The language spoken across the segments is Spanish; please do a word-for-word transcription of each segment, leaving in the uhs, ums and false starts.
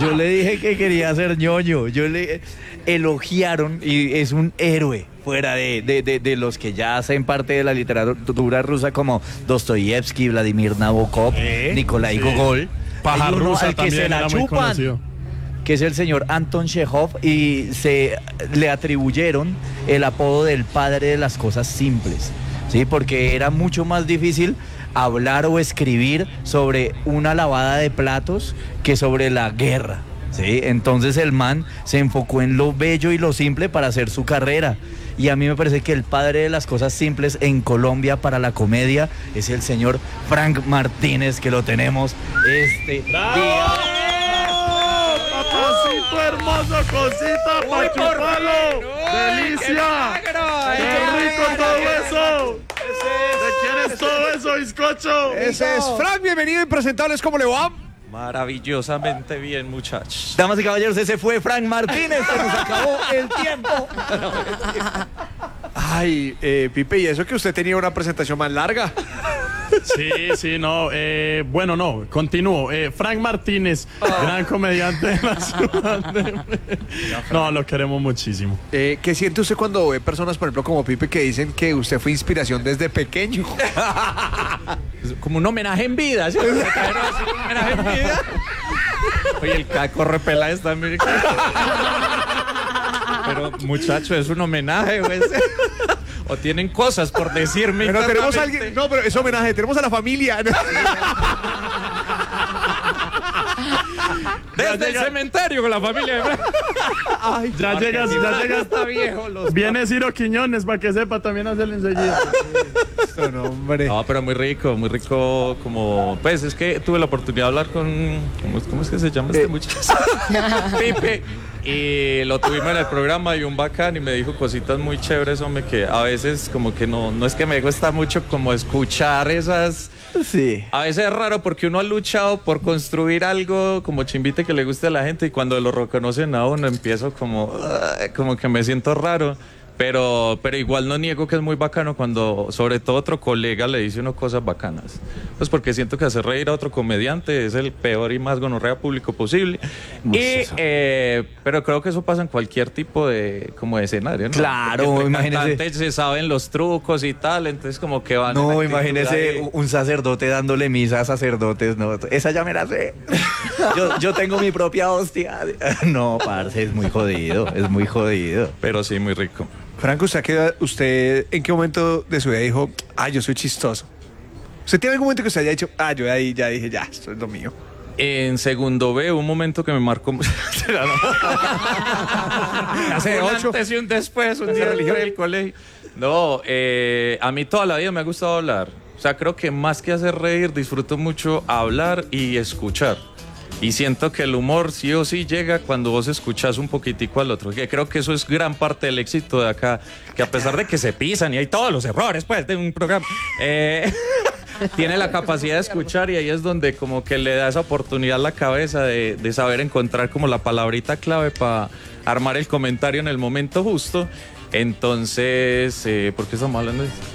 Yo le dije que quería ser ñoño. Yo le elogiaron y es un héroe fuera de, de, de, de los que ya hacen parte de la literatura rusa como Dostoyevsky, Vladimir Nabokov, ¿Eh? Nikolai Sí. Gogol. Paja Hay uno rusa al que también se la era muy chupan, conocido. que es el señor Anton Chekhov, y se le atribuyeron el apodo del padre de las cosas simples, ¿sí? Porque era mucho más difícil hablar o escribir sobre una lavada de platos que sobre la guerra, ¿sí? Entonces el man se enfocó en lo bello y lo simple para hacer su carrera. Y a mí me parece que el padre de las cosas simples en Colombia para la comedia es el señor Frank Martínez, que lo tenemos este día. Papacito hermoso, cosita, pa' chuparlo. ¡Delicia! ¡Qué rico todo eso! ¿De quién es todo eso, bizcocho? Ese es Frank, bienvenido, Impresentables, ¿cómo le va? Maravillosamente bien, muchachos. Damas y caballeros, ese fue Frank Martínez, se nos acabó el tiempo. Ay, eh, Pipe, ¿y eso que usted tenía una presentación más larga? Sí, sí, no. Eh, bueno, no, continúo. Eh, Frank Martínez, gran comediante de la ciudad de... No, lo queremos muchísimo. Eh, ¿Qué siente usted cuando ve personas, por ejemplo, como Pipe, que dicen que usted fue inspiración desde pequeño? Como un homenaje en vida, ¿sí? Un homenaje en vida. Oye, el caco repela esta, mire. Pero, muchacho, es un homenaje, güey. O tienen cosas por decirme. Pero tenemos a alguien... No, pero es homenaje, tenemos a la familia. Desde el cementerio con la familia. Ay, ya llegas, ya llegas. Está viejo. Los Viene Ciro Quiñones para que sepa también hacerle enseguida. No, hombre. No, pero muy rico, muy rico. Como, pues es que tuve la oportunidad de hablar con. ¿Cómo, cómo es que se llama este muchacho? Pipe. Y lo tuvimos en el programa y un bacán y me dijo cositas muy chéveres, hombre, que a veces como que no, no es que me gusta mucho como escuchar esas... Sí. A veces es raro porque uno ha luchado por construir algo como chimbite que le guste a la gente y cuando lo reconocen a uno empiezo como, uh, como que me siento raro. Pero, pero igual no niego que es muy bacano cuando, sobre todo, otro colega le dice uno cosas bacanas. Pues porque siento que hacer reír a otro comediante es el peor y más gonorrea público posible. Y, eh, pero creo que eso pasa en cualquier tipo de, como de escenario, ¿no? Claro, Porque entre imagínese. cantantes se saben los trucos y tal, entonces como que van... No, en actitud imagínese ahí. un sacerdote dándole misa a sacerdotes. No, esa ya me la sé. Yo, yo tengo mi propia hostia. No, parce, es muy jodido, es muy jodido. Pero sí, muy rico. Franco, ¿usted, qué- ¿usted en qué momento de su vida dijo, ah, yo soy chistoso? ¿Usted tiene algún momento que usted haya dicho, ah, yo de ahí ya dije, ya, esto es lo mío? En segundo B, un momento que me marcó... Hace un ocho. antes y un después, un día en el colegio. No, eh, a mí toda la vida me ha gustado hablar. O sea, creo que más que hacer reír, disfruto mucho hablar y escuchar. Y siento que el humor sí o sí llega cuando vos escuchás un poquitico al otro. Que creo que eso es gran parte del éxito de acá. Que a pesar de que se pisan y hay todos los errores, pues, de un programa... Eh, tiene la capacidad de escuchar y ahí es donde como que le da esa oportunidad a la cabeza de, de saber encontrar como la palabrita clave para armar el comentario en el momento justo. Entonces, eh, ¿por qué estamos hablando de esto?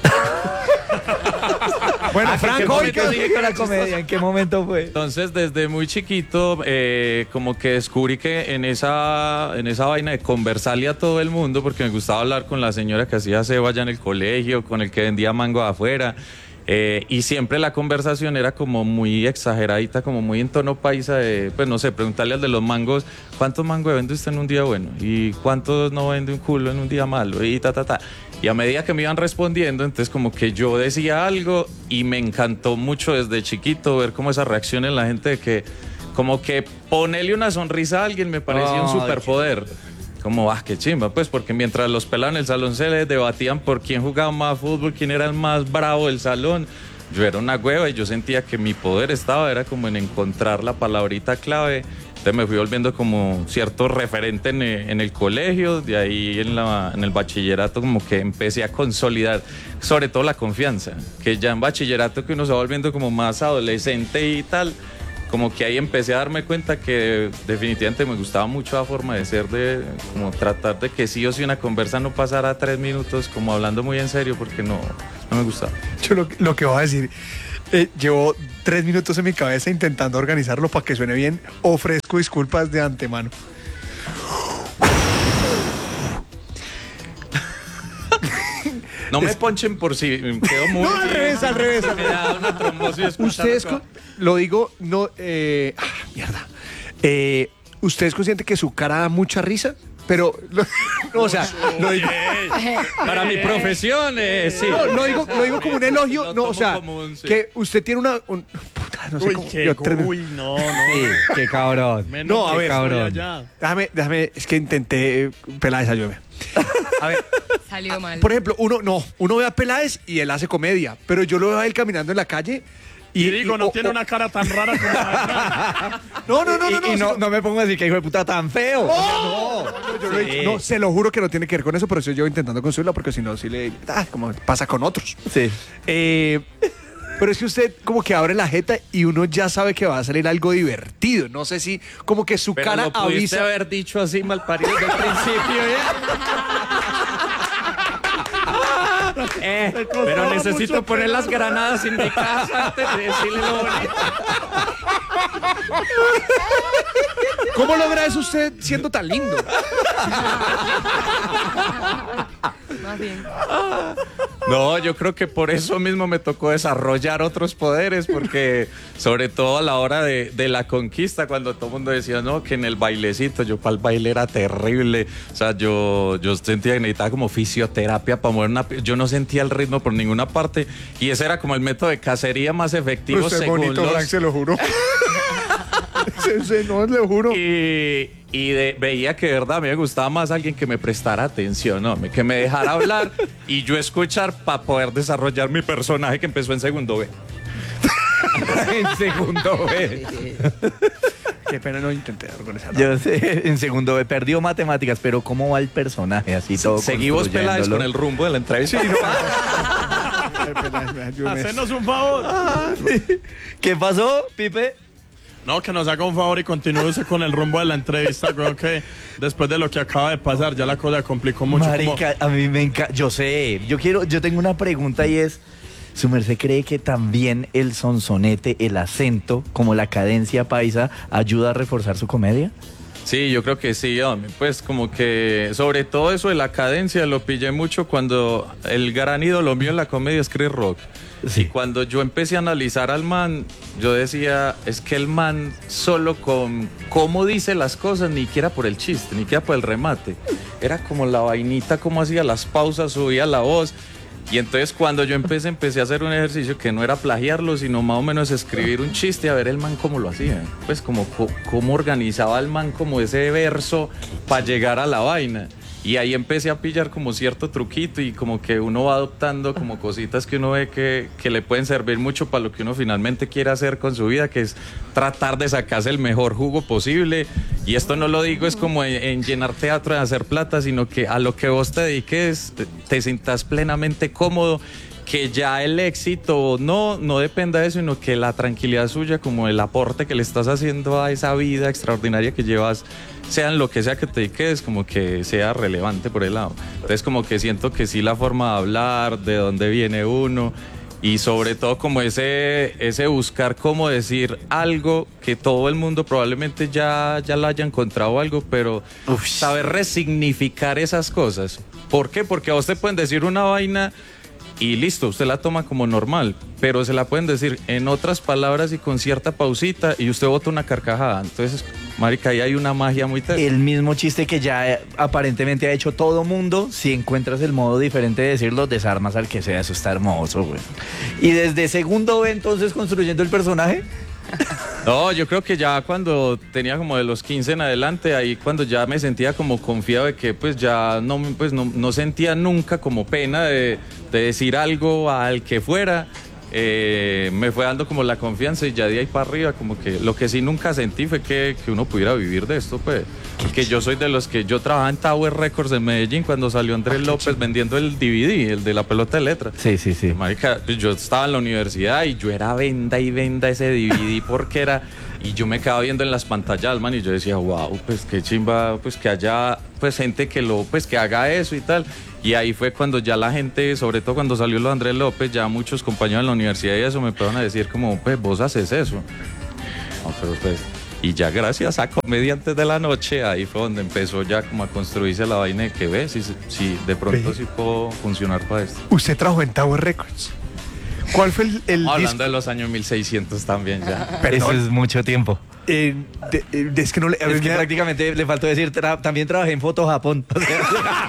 Bueno, Ah, ¿en qué Franco, hoy momento sigue con la comedia? ¿En qué momento fue? Entonces, desde muy chiquito, eh, como que descubrí que en esa, en esa vaina de conversarle a todo el mundo, porque me gustaba hablar con la señora que hacía cebo allá en el colegio, con el que vendía mango afuera, eh, y siempre la conversación era como muy exageradita, como muy en tono paisa de, pues no sé, preguntarle al de los mangos, ¿cuántos mangos vende usted en un día bueno? ¿Y cuántos no vende un culo en un día malo? Y ta, ta, ta. Y a medida que me iban respondiendo, entonces como que yo decía algo y me encantó mucho desde chiquito ver como esa reacción en la gente de que como que ponerle una sonrisa a alguien me parecía un Ay, superpoder. Como, ah, qué chimba, pues porque mientras los pelados en el salón se les debatían por quién jugaba más fútbol, quién era el más bravo del salón, yo era una hueva y yo sentía que mi poder estaba, era como en encontrar la palabrita clave. Entonces me fui volviendo como cierto referente en el, en el colegio, de ahí en, la, en el bachillerato como que empecé a consolidar, sobre todo la confianza, que ya en bachillerato que uno se va volviendo como más adolescente y tal, como que ahí empecé a darme cuenta que definitivamente me gustaba mucho la forma de ser, de como tratar de que sí o sí una conversa no pasara tres minutos como hablando muy en serio, porque no, no me gustaba. yo lo, lo que voy a decir, Eh, llevo tres minutos en mi cabeza intentando organizarlo para que suene bien. Ofrezco disculpas de antemano. No me ponchen por si quedo muy... No, al revés, al revés. Me da una trombosis escuchar Ustedes, acá. co- lo digo, no, eh, ah, mierda. Eh, ¿Usted es consciente que su cara da mucha risa? Pero, lo- no, o sea, lo digo, Para mi profesión, eh, sí. no, lo digo, lo digo como un elogio, Lo no, o tomo sea, como un- sí. que usted tiene una, un- puta, no sé Uy, cómo, qué, yo tres- uy, no, no. Sí, qué cabrón. Menos No, a que ver, estoy cabrón. allá. déjame, déjame, es que intenté, eh, Peláez, ayúdame. A ver, Salió mal. por ejemplo, uno, no, uno ve a Peláez y él hace comedia, pero yo lo veo a él caminando en la calle y, Y digo, y- no o- tiene o- una cara tan rara como la No, no, no, no, y, no, y no, sino- no me pongo a decir que hijo de puta tan feo. No, yo lo he dicho. No, se lo juro que no tiene que ver con eso, pero estoy yo intentando construirla porque si no, sí le. Ah, como pasa con otros. Sí. Eh, pero es que usted como que abre la jeta y uno ya sabe que va a salir algo divertido. No sé si como que su Pero cara lo pudiste avisa. haber dicho así mal parido desde el principio, ¿eh? Eh, pero necesito mucho poner pelo. las granadas en mi casa antes de decirle lo bonito. ¿Cómo logra eso usted siendo tan lindo? Más bien. No, yo creo que por eso mismo me tocó desarrollar otros poderes, porque sobre todo a la hora de, de la conquista, cuando todo el mundo decía, no, que en el bailecito, yo para el baile era terrible. O sea, yo, yo sentía que necesitaba como fisioterapia para mover una... pi- Yo no sentía el ritmo por ninguna parte y ese era como el método de cacería más efectivo Usted es según bonito, los- Frank, se lo juro. se, se- no, le juro. Y, y de- veía que de verdad a mí me gustaba más alguien que me prestara atención, ¿no? que me dejara hablar y yo escuchar para poder desarrollar mi personaje que empezó en segundo B. En segundo B. Qué pena no intenté organizarlo. Yo sé, en segundo B perdió matemáticas, pero ¿cómo va el personaje así todo? Seguimos Peláez con construyéndolo? el rumbo de la entrevista. Hacenos un favor. ¿Qué pasó, Pipe? No, que nos haga un favor y continúe usted con el rumbo de la entrevista. Creo que después de lo que acaba de pasar, ya la cosa complicó mucho. como- Marica, a mí me encanta. Yo sé, yo quiero, yo tengo una pregunta y es: ¿su merced cree que también el sonsonete, el acento, como la cadencia paisa, ayuda a reforzar su comedia? Sí, yo creo que sí, hombre. Pues como que sobre todo eso de la cadencia lo pillé mucho cuando el gran ídolo mío en la comedia es Chris Rock. Sí. Y cuando yo empecé a analizar al man, yo decía, es que el man solo con cómo dice las cosas, ni siquiera por el chiste, ni siquiera por el remate. Era como la vainita, cómo hacía las pausas, subía la voz. Y entonces cuando yo empecé, empecé a hacer un ejercicio que no era plagiarlo, sino más o menos escribir un chiste, a ver el man cómo lo hacía. Pues como co- cómo organizaba el man como ese verso para llegar a la vaina. Y ahí empecé a pillar como cierto truquito y como que uno va adoptando como cositas que uno ve que, que le pueden servir mucho para lo que uno finalmente quiere hacer con su vida, que es tratar de sacarse el mejor jugo posible. Y esto no lo digo es como en, en llenar teatro, de hacer plata, sino que a lo que vos te dediques, te, te sientas plenamente cómodo, que ya el éxito no, no dependa de eso, sino que la tranquilidad suya, como el aporte que le estás haciendo a esa vida extraordinaria que llevas, sean lo que sea que te dediques, como que sea relevante por el lado. Entonces como que siento que sí la forma de hablar, de dónde viene uno y sobre todo como ese, ese buscar cómo decir algo que todo el mundo probablemente ya, ya lo haya encontrado algo, pero Uf. saber resignificar esas cosas. ¿Por qué? Porque a usted pueden decir una vaina y listo, usted la toma como normal, pero se la pueden decir en otras palabras y con cierta pausita y usted bota una carcajada. Entonces, marica, ahí hay una magia muy tesa. El mismo chiste que ya eh, aparentemente ha hecho todo mundo, si encuentras el modo diferente de decirlo, desarmas al que sea, eso está hermoso, güey. Y desde segundo B, entonces, construyendo el personaje. No, yo creo que ya cuando tenía como de los quince en adelante, ahí cuando ya me sentía como confiado de que pues ya no, pues no, no sentía nunca como pena de, de decir algo al que fuera, eh, me fue dando como la confianza y ya de ahí para arriba como que lo que sí nunca sentí fue que, que uno pudiera vivir de esto, pues. Que yo soy de los que yo trabajaba en Tower Records en Medellín cuando salió Andrés López vendiendo el D V D, el de la pelota de letra. Sí, sí, sí. Marica, pues yo estaba en la universidad y yo era venda y venda ese D V D porque era... Y yo me quedaba viendo en las pantallas, man, y yo decía, wow, pues qué chimba, pues que haya pues gente que lo, pues que haga eso y tal. Y ahí fue cuando ya la gente, sobre todo cuando salió lo de Andrés López, ya muchos compañeros en la universidad y eso me empezaron a decir como, pues vos haces eso. No, pero pues... Y ya gracias a Comediantes de la Noche, ahí fue donde empezó ya como a construirse la vaina de que ves, si, si de pronto sí puedo funcionar para esto. Usted trabajó en Tower Records. ¿Cuál fue el, el Hablando disco? de los años mil seiscientos también ya. Eso es mucho tiempo. Eh, de- eh, de- es que no le... Es que me- prácticamente le faltó decir, tra- también trabajé en Foto Japón. O sea,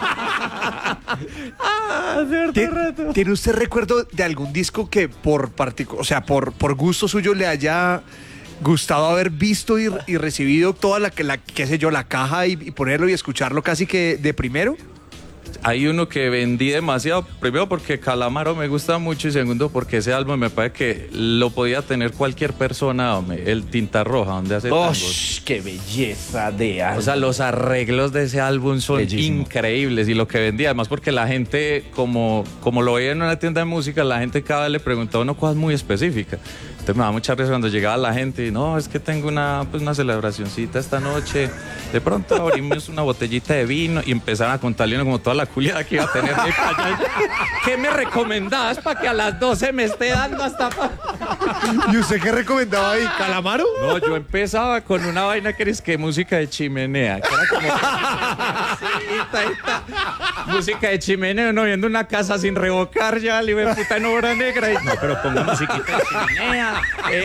¿Tie- ¿Tiene usted recuerdo de algún disco que por particu- o sea, por, por gusto suyo le haya gustado haber visto y, y recibido toda la, que- la, qué sé yo, la caja y, y ponerlo y escucharlo casi que de primero? Hay uno que vendí demasiado, primero porque Calamaro me gusta mucho y segundo porque ese álbum me parece que lo podía tener cualquier persona, hombre, el Tinta Roja, donde hace tangos. ¡Osh! ¡Qué belleza de O sea, los arreglos de ese álbum son Bellísimo. increíbles y lo que vendía, además porque la gente, como, como lo veía en una tienda de música, la gente cada vez le preguntaba una cosa muy específica. Entonces me da mucha risa cuando llegaba la gente y no, es que tengo una, pues, una celebracioncita esta noche, de pronto abrimos una botellita de vino y empezaron a contarle uno como toda la culiada que iba a tener de allá. ¿Qué me recomendabas para que a las doce me esté dando hasta... pa-? ¿Y usted qué recomendaba ahí? ¿Calamaro? No, yo empezaba con una vaina que es que música de chimenea, que era como... Sí, ta, ta. Música de chimenea, uno viendo una casa sin revocar ya, le iba puta en obra negra y... No, pero ponga musiquita de chimenea. ¿eh?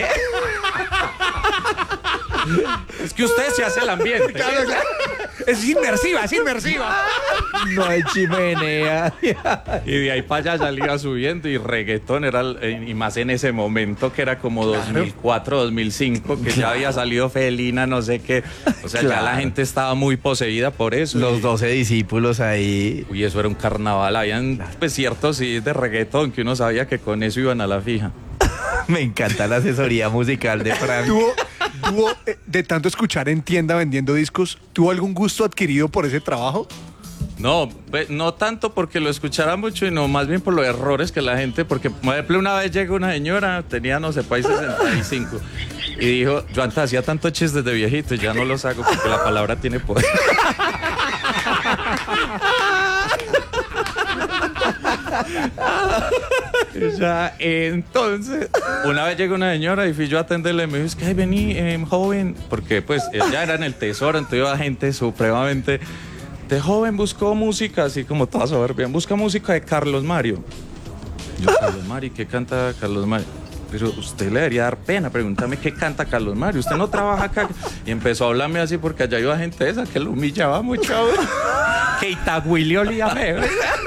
Es que usted se hace el ambiente. Claro, claro. Es inmersiva, es inmersiva. No hay chimenea. Y de ahí para allá ya le iba subiendo y reggaetón era, el- y más en ese momento que era como dos mil cuatro, dos mil cinco, que ya había salido Felina, no sé qué. O sea, ya Claro. la gente estaba muy poseída por eso. Los Y- doce discípulos ahí. Uy, eso era un carnaval. Habían pues, ciertos C Ds de reggaetón que uno sabía que con eso iban a la fija. Me encanta la asesoría musical de Frank. ¿Tuvo, tuvo eh, de tanto escuchar en tienda vendiendo discos, ¿tuvo algún gusto adquirido por ese trabajo? No, pues, no tanto porque lo escuchara mucho, y no, más bien por los errores que la gente, porque por ejemplo una vez llegó una señora, tenía no sé, país sesenta y cinco, y dijo, yo antes hacía tantos chistes de viejito y ya no los hago porque la palabra tiene poder. Ya, entonces, una vez llegó una señora y fui yo a atenderle y me dijo, es que ay, vení, eh, joven, porque pues ella era en el Tesoro, entonces iba gente supremamente... De joven buscó música, así como toda soberbia, busca música de Carlos Mario. Yo, Carlos Mario, ¿qué canta Carlos Mario? Pero usted le debería dar pena, pregúntame qué canta Carlos Mario, usted no trabaja acá. Y empezó a hablarme así porque allá iba gente esa que lo humillaba mucho. Que Itagüili olía feo.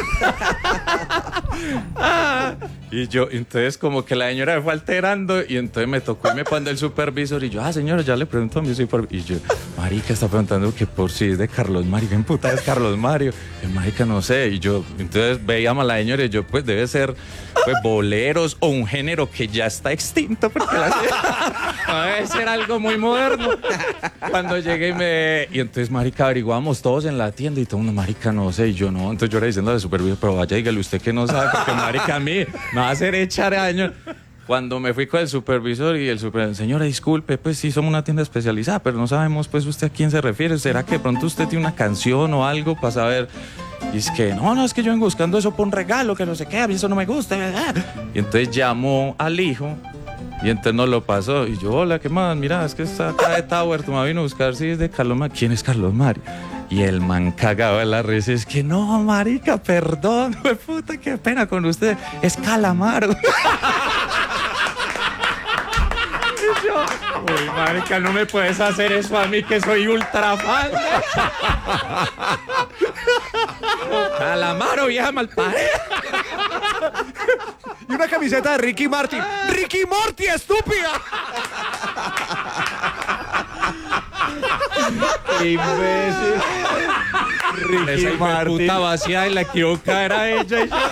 Ah, y yo, entonces como que la señora me fue alterando y entonces me tocó y me pone el supervisor y yo, ah señora, ya le pregunto a mi supervisor. Y yo, marica, está preguntando que por si es de Carlos Mario, ¿qué puta es Carlos Mario? Y marica, no sé. Y yo, entonces veíamos a la señora y yo, pues debe ser pues boleros o un género que ya está extinto porque la no debe ser algo muy moderno. Cuando llegué y me... Y entonces, marica, averiguamos todos en la tienda y todo uno, marica, no sé. Y yo, no. Entonces yo era diciendo al supervisor, pero vaya, dígale usted que no sabe, porque marica, a mí me va a hacer echar años. Cuando me fui con el supervisor y el supervisor, señora, disculpe, pues sí somos una tienda especializada, pero no sabemos pues usted a quién se refiere. ¿Será que de pronto usted tiene una canción o algo para saber? Y es que, no, no, es que yo vengo buscando eso por un regalo, que no sé qué, a mí eso no me gusta. Y entonces llamó al hijo y entonces nos lo pasó. Y yo, hola, ¿qué más? Mira, es que está acá de Tower, tu mamá vino a buscar si es de Carlos Mario. ¿Quién es Carlos Mario? Y el man cagado de la risa, es que no, marica, perdón, güey, puta, qué pena con usted, es Calamaro. Y yo, uy, marica, no me puedes hacer eso a mí que soy ultra fan. Calamaro, vieja malparida. Y una camiseta de Ricky Martin. ¡Ricky Morty, estúpida! ¡Qué imbécil! Esa Ricky hijo de Martin. puta vacía y la equivoca era ella. Y yo,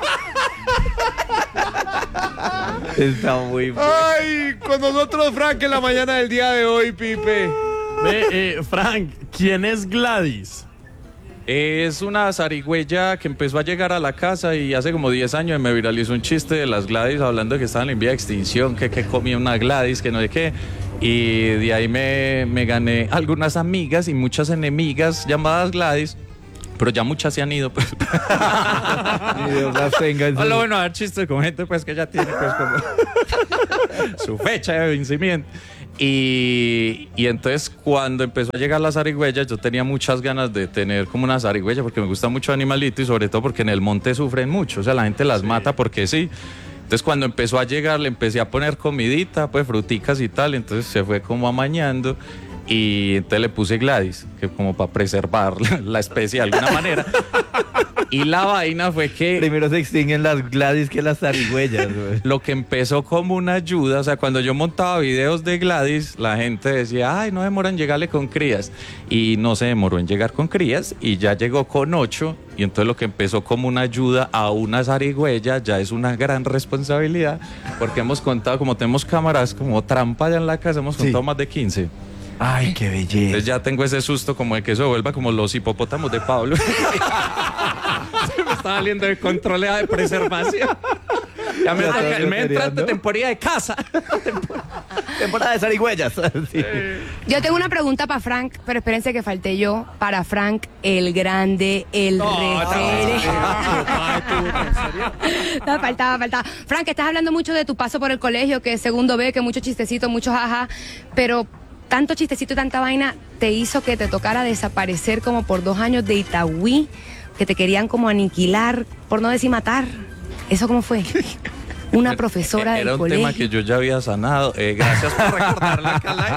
Está muy bueno. Ay, con nosotros Frank en la mañana del día de hoy, Pipe. Ve, eh, Frank, ¿quién es Gladys? es una zarigüeya que empezó a llegar a la casa y hace como diez años me viralizó un chiste de las Gladys hablando de que estaban en vía de extinción, que, que comía una Gladys, que no sé qué. Y de ahí me, me gané algunas amigas y muchas enemigas llamadas Gladys, pero ya muchas se han ido, pues. Ni Dios las tenga en su- Hola, bueno, a dar chistes con gente pues que ya tiene pues como su fecha de vencimiento. Y, y entonces cuando empezó a llegar la zarigüeya, yo tenía muchas ganas de tener como una zarigüeya porque me gusta mucho animalito y sobre todo porque en el monte sufren mucho, o sea, la gente las mata porque sí. Entonces cuando empezó a llegar le empecé a poner comidita, pues fruticas y tal, entonces se fue como amañando. Y entonces le puse Gladys, que como para preservar la especie de alguna manera. Y la vaina fue que Primero se extinguen las Gladys que las zarigüeyas, güey. lo que empezó como una ayuda, o sea, cuando yo montaba videos de Gladys, la gente decía, ay, no demora en llegarle con crías. Y no se demoró en llegar con crías y ya llegó con ocho. Y entonces lo que empezó como una ayuda a una zarigüeya ya es una gran responsabilidad, porque hemos contado, como tenemos cámaras como trampa allá en la casa, hemos Sí. contado más de quince. Ay, qué belleza. Entonces ya tengo ese susto como de que eso vuelva como los hipopótamos de Pablo. Se me está saliendo de control de preservación. Ya me, Ya toca- estás me entra peleando. temporada de casa. Temporada de zarigüeyas. Sí. Yo tengo una pregunta para Frank, pero espérense que falté yo. Para Frank, el grande, el referente. No, faltaba, faltaba. Frank, estás hablando mucho de tu paso por el colegio, que es segundo B, que mucho chistecito, mucho jaja, pero tanto chistecito y tanta vaina te hizo que te tocara desaparecer como por dos años de Itagüí, que te querían como aniquilar, por no decir matar. ¿Eso cómo fue? Una profesora Era del un colegio. tema que yo ya había sanado. Eh, gracias por recordarla, Calay.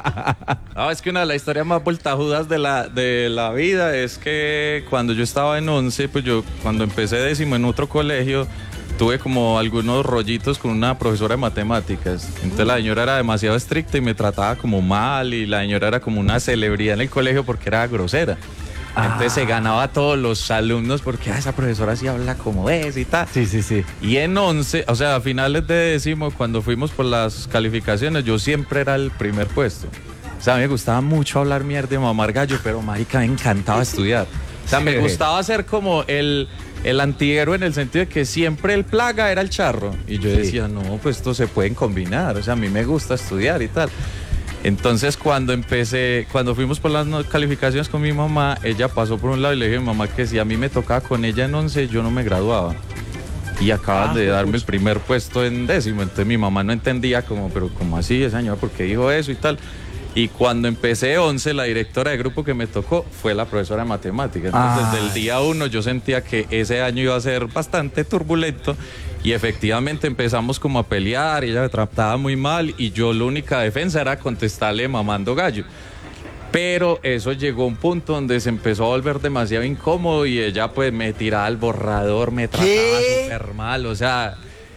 No, es que una de las historias más voltajudas de la, de la vida es que cuando yo estaba en once, pues yo cuando empecé décimo en otro colegio, tuve como algunos rollitos con una profesora de matemáticas. Entonces la señora era demasiado estricta y me trataba como mal, y la señora era como una celebridad en el colegio porque era grosera. Entonces se ganaba a todos los alumnos porque ah, esa profesora sí habla como es y tal. Sí, sí, sí. Y en once, o sea, a finales de décimo, cuando fuimos por las calificaciones, yo siempre era el primer puesto. O sea, a mí me gustaba mucho hablar mierda y mamar gallo, pero marica, me encantaba estudiar. O sea, me Sí. gustaba ser como el, el antihéroe en el sentido de que siempre el plaga era el charro. Y yo Sí. decía, no, pues esto se pueden combinar. O sea, a mí me gusta estudiar y tal. Entonces cuando empecé, cuando fuimos por las no- calificaciones con mi mamá, ella pasó por un lado y le dije a mi mamá que si a mí me tocaba con ella en once, yo no me graduaba. Y acaban Ah, de darme pues. el primer puesto en décimo. Entonces mi mamá no entendía como, pero ¿cómo así esa señora? ¿Por qué dijo eso y tal? Y cuando empecé once, la directora de grupo que me tocó fue la profesora de matemáticas. Entonces Ah. desde el día uno yo sentía que ese año iba a ser bastante turbulento. Y efectivamente empezamos como a pelear, y ella me trataba muy mal y yo la única defensa era contestarle mamando gallo. Pero eso llegó a un punto donde se empezó a volver demasiado incómodo y ella pues me tiraba al borrador, me trataba ¿Qué? súper mal, o sea,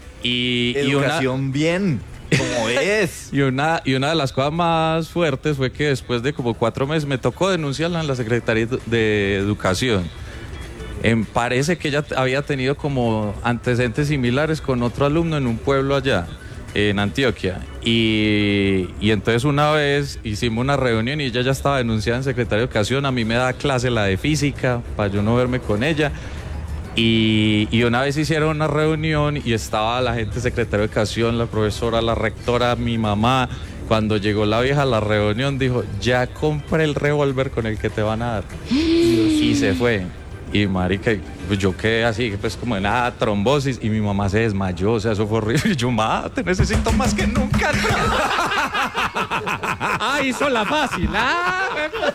y, y una, Educación bien, como es. y, una, y una de las cosas más fuertes fue que después de como cuatro meses me tocó denunciarla en la Secretaría de Educación. Em, parece que ella t- había tenido como antecedentes similares con otro alumno en un pueblo allá, en Antioquia. Y, y entonces una vez hicimos una reunión y ella ya estaba denunciada en Secretaría de Educación. A mí me da clase la de física para yo no verme con ella. Y, y una vez hicieron una reunión y estaba la gente de Secretaría de Educación, la profesora, la rectora, mi mamá. Cuando llegó la vieja a la reunión dijo, ya compré el revólver con el que te van a dar. Y se fue. Y marica, pues yo quedé así, pues como en una trombosis y mi mamá se desmayó, o sea, eso fue horrible. Y yo, ma, te necesito más que nunca. Ah, hizo la fácil. Ah,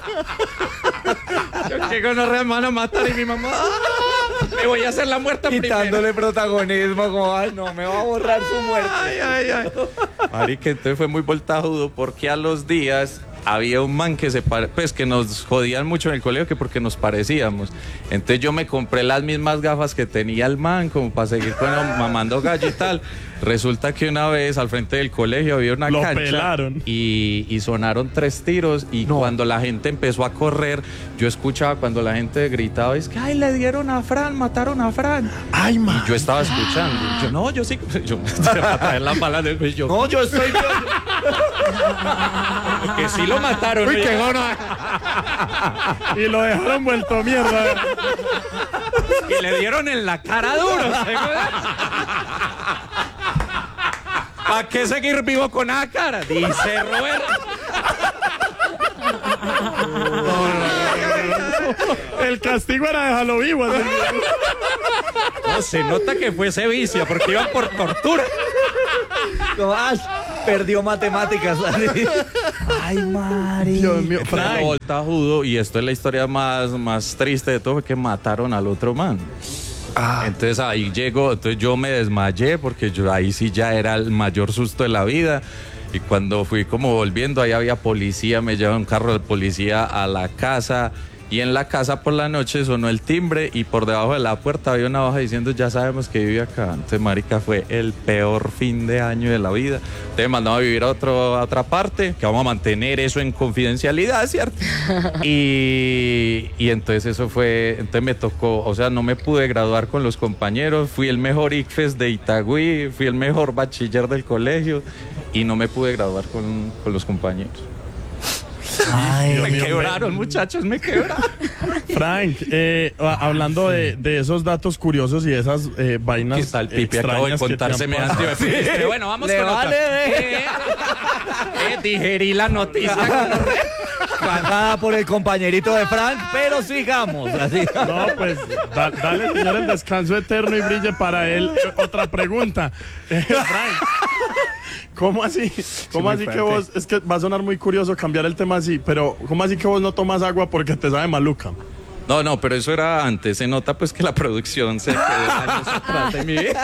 yo que no me van a matar y mi mamá, ah, me voy a hacer la muerta primero. Quitándole protagonismo, como, ay, no, me va a borrar su muerte. Ay, ay, ay. Marica, entonces fue muy voltajudo porque a los días había un man que se pare- pues que nos jodían mucho en el colegio que porque nos parecíamos. Entonces yo me compré las mismas gafas que tenía el man como para seguir con mamando gallo y tal. Resulta que una vez al frente del colegio había una Lo cancha pelaron. y, y sonaron tres tiros y cuando la gente empezó a correr, yo escuchaba cuando la gente gritaba, es que ay, le dieron a Fran, mataron a Fran. Ay, man. Y yo estaba escuchando. Yo, no, yo sí. Yo a traer la bala del cuello. No, yo estoy bien. Que sí lo mataron. Uy, qué gono. Y lo dejaron vuelto mierda. Y le dieron en la cara duro. ¿Para qué seguir vivo con esa cara? Dice Roberto. el castigo era dejarlo vivo. Así. No, se nota que fue sevicia porque iban por tortura. No, ay, perdió matemáticas. Ay, Mari. Dios mío, Fue Frank. voltajudo, y esto es la historia más, más triste de todo, fue que mataron al otro man. Entonces ahí llegó, entonces yo me desmayé porque yo ahí sí ya era el mayor susto de la vida. Y cuando fui como volviendo, ahí había policía, me llevaron un carro de policía a la casa. Y en la casa por la noche sonó el timbre y por debajo de la puerta había una hoja diciendo: ya sabemos que vive acá. Entonces, marica, fue el peor fin de año de la vida. Entonces mandamos a vivir a, otro, a otra parte, que vamos a mantener eso en confidencialidad, ¿cierto? y, y entonces eso fue, entonces me tocó, o sea, no me pude graduar con los compañeros. Fui el mejor ICFES de Itagüí, fui el mejor bachiller del colegio y no me pude graduar con, con los compañeros. Ay, Me quebraron, muchachos, me quebraron. Frank, eh, hablando de, de esos datos curiosos y de esas eh, vainas ¿Qué tal, Pipi? Acabo de extrañas que te contar han semejante. pasado. Este, bueno, vamos Le con vale, otra. ve. Eh, eh, digerí la noticia. Cagada por el compañerito de Frank, pero sigamos. Así. No, pues da- dale, señor, el descanso eterno y brille para él. Eh, Otra pregunta. Eh, Frank, ¿cómo así? ¿Cómo muy así que fuerte. vos, es que va a sonar muy curioso cambiar el tema así, pero ¿cómo así que vos no tomas agua porque te sabe maluca? No, no, pero eso era antes. Se nota pues que la producción se quedó años atrás de mi vida.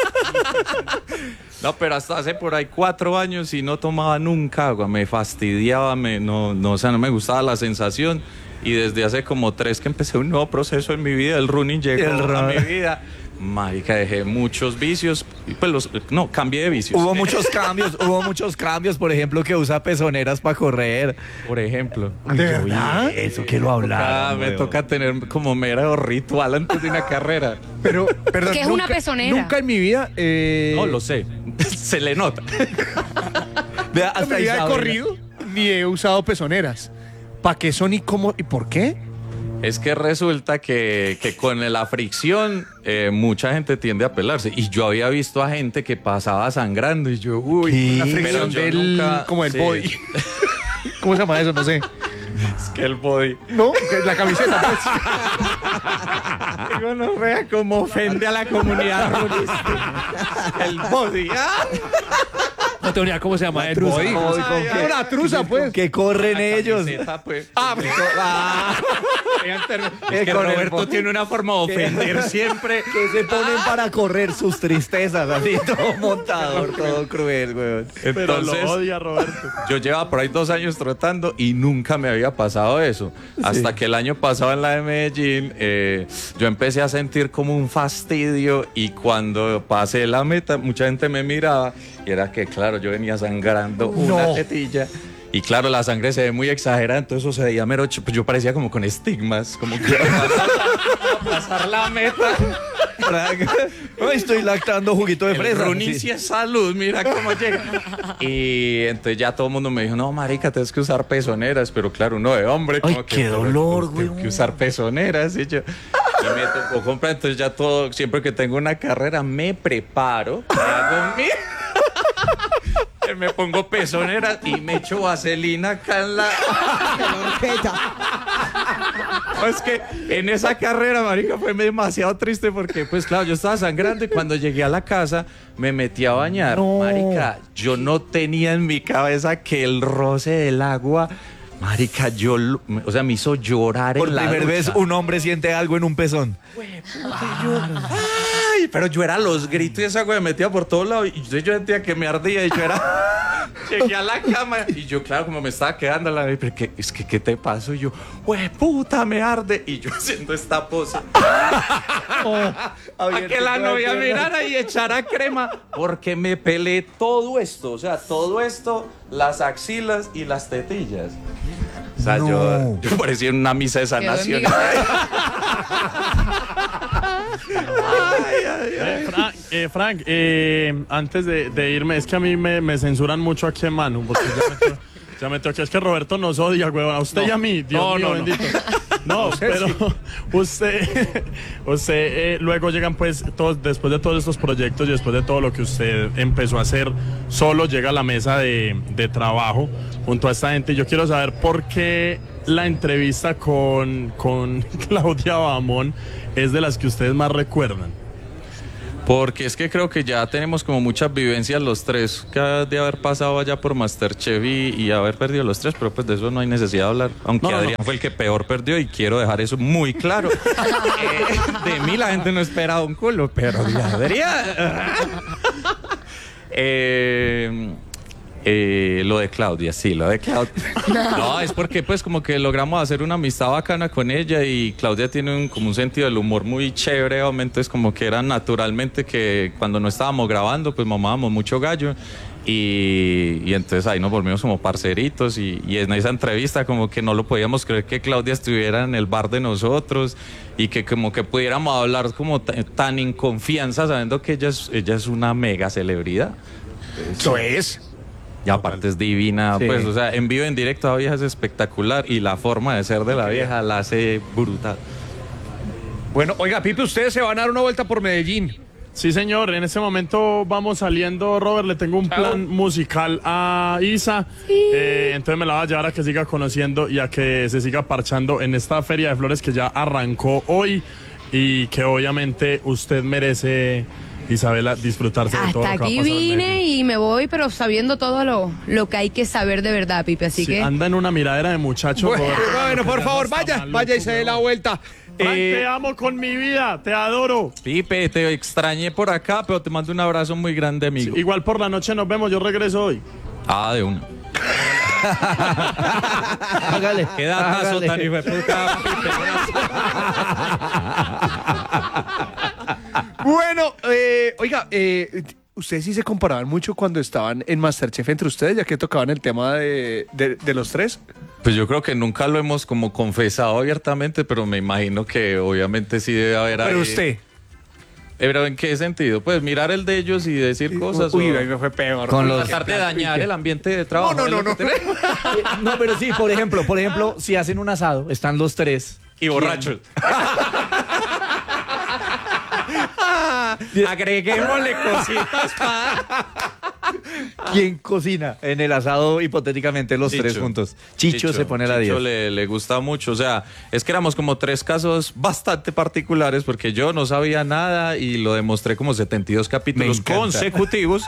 No, pero hasta hace por ahí cuatro años y no tomaba nunca agua. Me fastidiaba, me, no, no, o sea, no me gustaba la sensación. Y desde hace como tres que empecé un nuevo proceso en mi vida, el running llegó El a run. mi vida. Marica, dejé muchos vicios. y Pues los, no, cambié de vicios. Hubo muchos cambios, hubo muchos cambios, por ejemplo, que usa pezoneras para correr. Por ejemplo. ¿De verdad? Eso que lo Ah, hablaron. me weón. toca tener como mero ritual antes de una carrera. Pero, perdón, ¿Qué es una nunca- pezonera? Nunca en mi vida. Eh, No, lo sé. Se le nota. Vea, nunca en hasta mi vida he Isabela. corrido ni he usado pezoneras. ¿Para qué son y cómo y por qué? Es que resulta que, que con la fricción eh, mucha gente tiende a pelarse. Y yo había visto a gente que pasaba sangrando y yo, uy, ¿Qué? La Pero fricción yo del. nunca- como el sí. body. ¿Cómo se llama eso? No sé. es que el body. No, que la camiseta, pues. Digo, no vea cómo ofende a la comunidad runista. El body. ¿ah? No tengo ni idea cómo se llama el Truza, body. body, ¿con Ay, qué? una truza, pues. Que corren La ellos. camiseta, pues. Ah, Ah, Es que con el Roberto body. tiene una forma de ofender siempre. Que se ponen para correr sus tristezas, así todo montador, todo cruel, weón. Pero Entonces, lo odia Roberto. yo llevaba por ahí dos años trotando y nunca me había pasado eso. Hasta que el año pasado en la de Medellín, eh, yo empecé a sentir como un fastidio y cuando pasé la meta, mucha gente me miraba y era que, claro, yo venía sangrando una No. tetilla. Y claro, la sangre se ve muy exagerada, entonces eso se veía mero, ch- pues yo parecía como con estigmas, como que iba a pasar, iba a pasar la meta. Frank, ay, estoy lactando juguito de El fresa. running Sí. sí es salud, mira cómo llega. Y entonces ya todo el mundo me dijo, no, marica, tienes que usar pezoneras. Pero claro, uno de hombre, Ay, como que, qué pero, dolor, pues, tengo güey. que usar pezoneras. Y yo, y me tocó comprar, entonces ya todo, siempre que tengo una carrera, me preparo, me hago mi... me pongo pezoneras y me echo vaselina acá en la... No, es que en esa carrera, marica, fue demasiado triste porque, pues claro, yo estaba sangrando y cuando llegué a la casa me metí a bañar. No. Marica, yo no tenía en mi cabeza que el roce del agua, marica, yo, lo- o sea, me hizo llorar Por en la primera ducha. vez un hombre siente algo en un pezón. Ay, pero yo era los gritos y esa agua me metía por todos lados y yo, yo sentía que me ardía y yo era... Llegué a la cama y yo, claro, como me estaba quedando, la pero ¿qué, es que, ¿qué te pasó? Y yo, ¡hue puta, me arde! Y yo haciendo esta pose. A que la novia mirara y echara crema, porque me pelé todo esto, o sea, todo esto, las axilas y las tetillas. O sea, No. yo, yo parecía en una misa de Quedó en mi sanación. Eh, Frank, eh, Frank, eh, antes de, de irme, es que a mí me, me censuran mucho aquí en Manu, porque ya me, to- ya me toca, es que Roberto nos odia, huevón, a usted y a mí, Dios No, mío, no, no. bendito. No, pero usted, usted eh, luego llegan pues, todos, después de todos estos proyectos y después de todo lo que usted empezó a hacer, solo llega a la mesa de, de trabajo junto a esta gente. Yo quiero saber por qué la entrevista con, con Claudia Bamón es de las que ustedes más recuerdan? Porque es que creo que ya tenemos como muchas vivencias los tres, que de haber pasado allá por Masterchef y, y haber perdido los tres, pero pues de eso no hay necesidad de hablar. Aunque No, no, Adrián no. fue el que peor perdió y quiero dejar eso muy claro. Eh, de mí la gente no esperaba un culo, pero de Adrián. eh, eh, lo de Claudia, sí, lo de Claudia. No, es porque pues como que logramos hacer una amistad bacana con ella y Claudia tiene un, como un sentido del humor muy chévere, obviamente es como que era naturalmente que cuando no estábamos grabando pues mamábamos mucho gallo y, y entonces ahí nos volvimos como parceritos y, y en esa entrevista como que no lo podíamos creer que Claudia estuviera en el bar de nosotros y que como que pudiéramos hablar como t- tan en confianza sabiendo que ella es, ella es una mega celebridad. Eso es. Y aparte es divina, Sí. pues, o sea, en vivo, en directo, la vieja es espectacular y la forma de ser de la vieja la hace brutal. Bueno, oiga, Pipe, ustedes se van a dar una vuelta por Medellín. Sí, señor, en este momento vamos saliendo, Robert, le tengo un plan musical a Isa, eh, entonces me la va a llevar a que siga conociendo y a que se siga parchando en esta Feria de Flores que ya arrancó hoy y que obviamente usted merece, Isabela, disfrutarse de todo Hasta lo que va a aquí pasar en vine Medellín. y me voy, pero sabiendo todo lo, lo que hay que saber de verdad, Pipe. Así Sí, que anda en una miradera de muchacho, Bueno, Robert. bueno, por favor, Está vaya, maluco, vaya y se dé la weón. vuelta. Frank, Eh, te amo con mi vida, te adoro. Pipe, te extrañé por acá, pero te mando un abrazo muy grande, amigo. Igual por la noche nos vemos, yo regreso hoy. Ah, de una. Hágale. Qué datazo hágale. tan hijo de puta, Pipe. Bueno, eh, oiga, eh, ustedes sí se comparaban mucho cuando estaban en Masterchef entre ustedes, ya que tocaban el tema de, de, de los tres. Pues yo creo que nunca lo hemos como confesado abiertamente, pero me imagino que obviamente sí debe haber Pero ahí- usted. ¿Pero en qué sentido? Pues mirar el de ellos y decir cosas. Uy, o ahí me fue peor. Con los- tratar de dañar el ambiente de trabajo. No, no, es lo no, que no. tenemos. Eh, No, pero sí, por ejemplo, por ejemplo, si hacen un asado, están los tres. Y borrachos. Agreguémosle cositas para... ¿Quién cocina en el asado hipotéticamente los tres juntos? Chicho, se pone la Chicho diez. le, le gusta mucho. O sea, es que éramos como tres casos bastante particulares porque yo no sabía nada y lo demostré como setenta y dos capítulos encanta. consecutivos.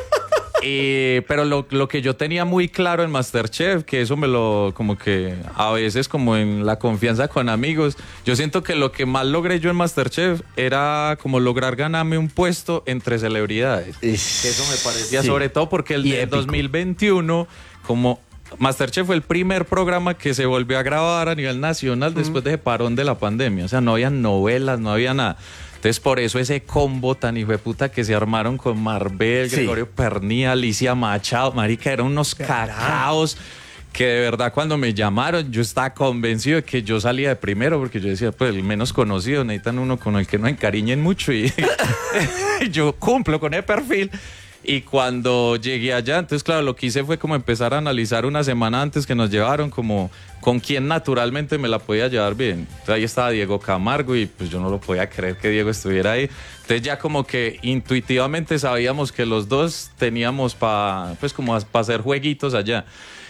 Eh, pero lo, lo que yo tenía muy claro en Masterchef, que eso me lo, como que a veces como en la confianza con amigos, yo siento que lo que más logré yo en Masterchef era como lograr ganarme un puesto entre celebridades. Que eso me parecía, Sí. sobre todo porque el Y de épico. dos mil veintiuno, como Masterchef fue el primer programa que se volvió a grabar a nivel nacional después de ese parón de la pandemia. O sea, no había novelas, no había nada. Entonces, por eso ese combo tan hijueputa que se armaron con Marvel, Sí. Gregorio Pernía, Alicia Machado, marica, eran unos cacaos que de verdad cuando me llamaron yo estaba convencido de que yo salía de primero porque yo decía, pues el menos conocido, necesitan uno con el que no encariñen mucho y yo cumplo con el perfil. Y cuando llegué allá, entonces claro, lo que hice fue como empezar a analizar una semana antes que nos llevaron, como con quién naturalmente me la podía llevar bien. Entonces ahí estaba Diego Camargo y pues yo no lo podía creer que Diego estuviera ahí. Entonces ya como que intuitivamente sabíamos que los dos teníamos para pues como para hacer jueguitos allá.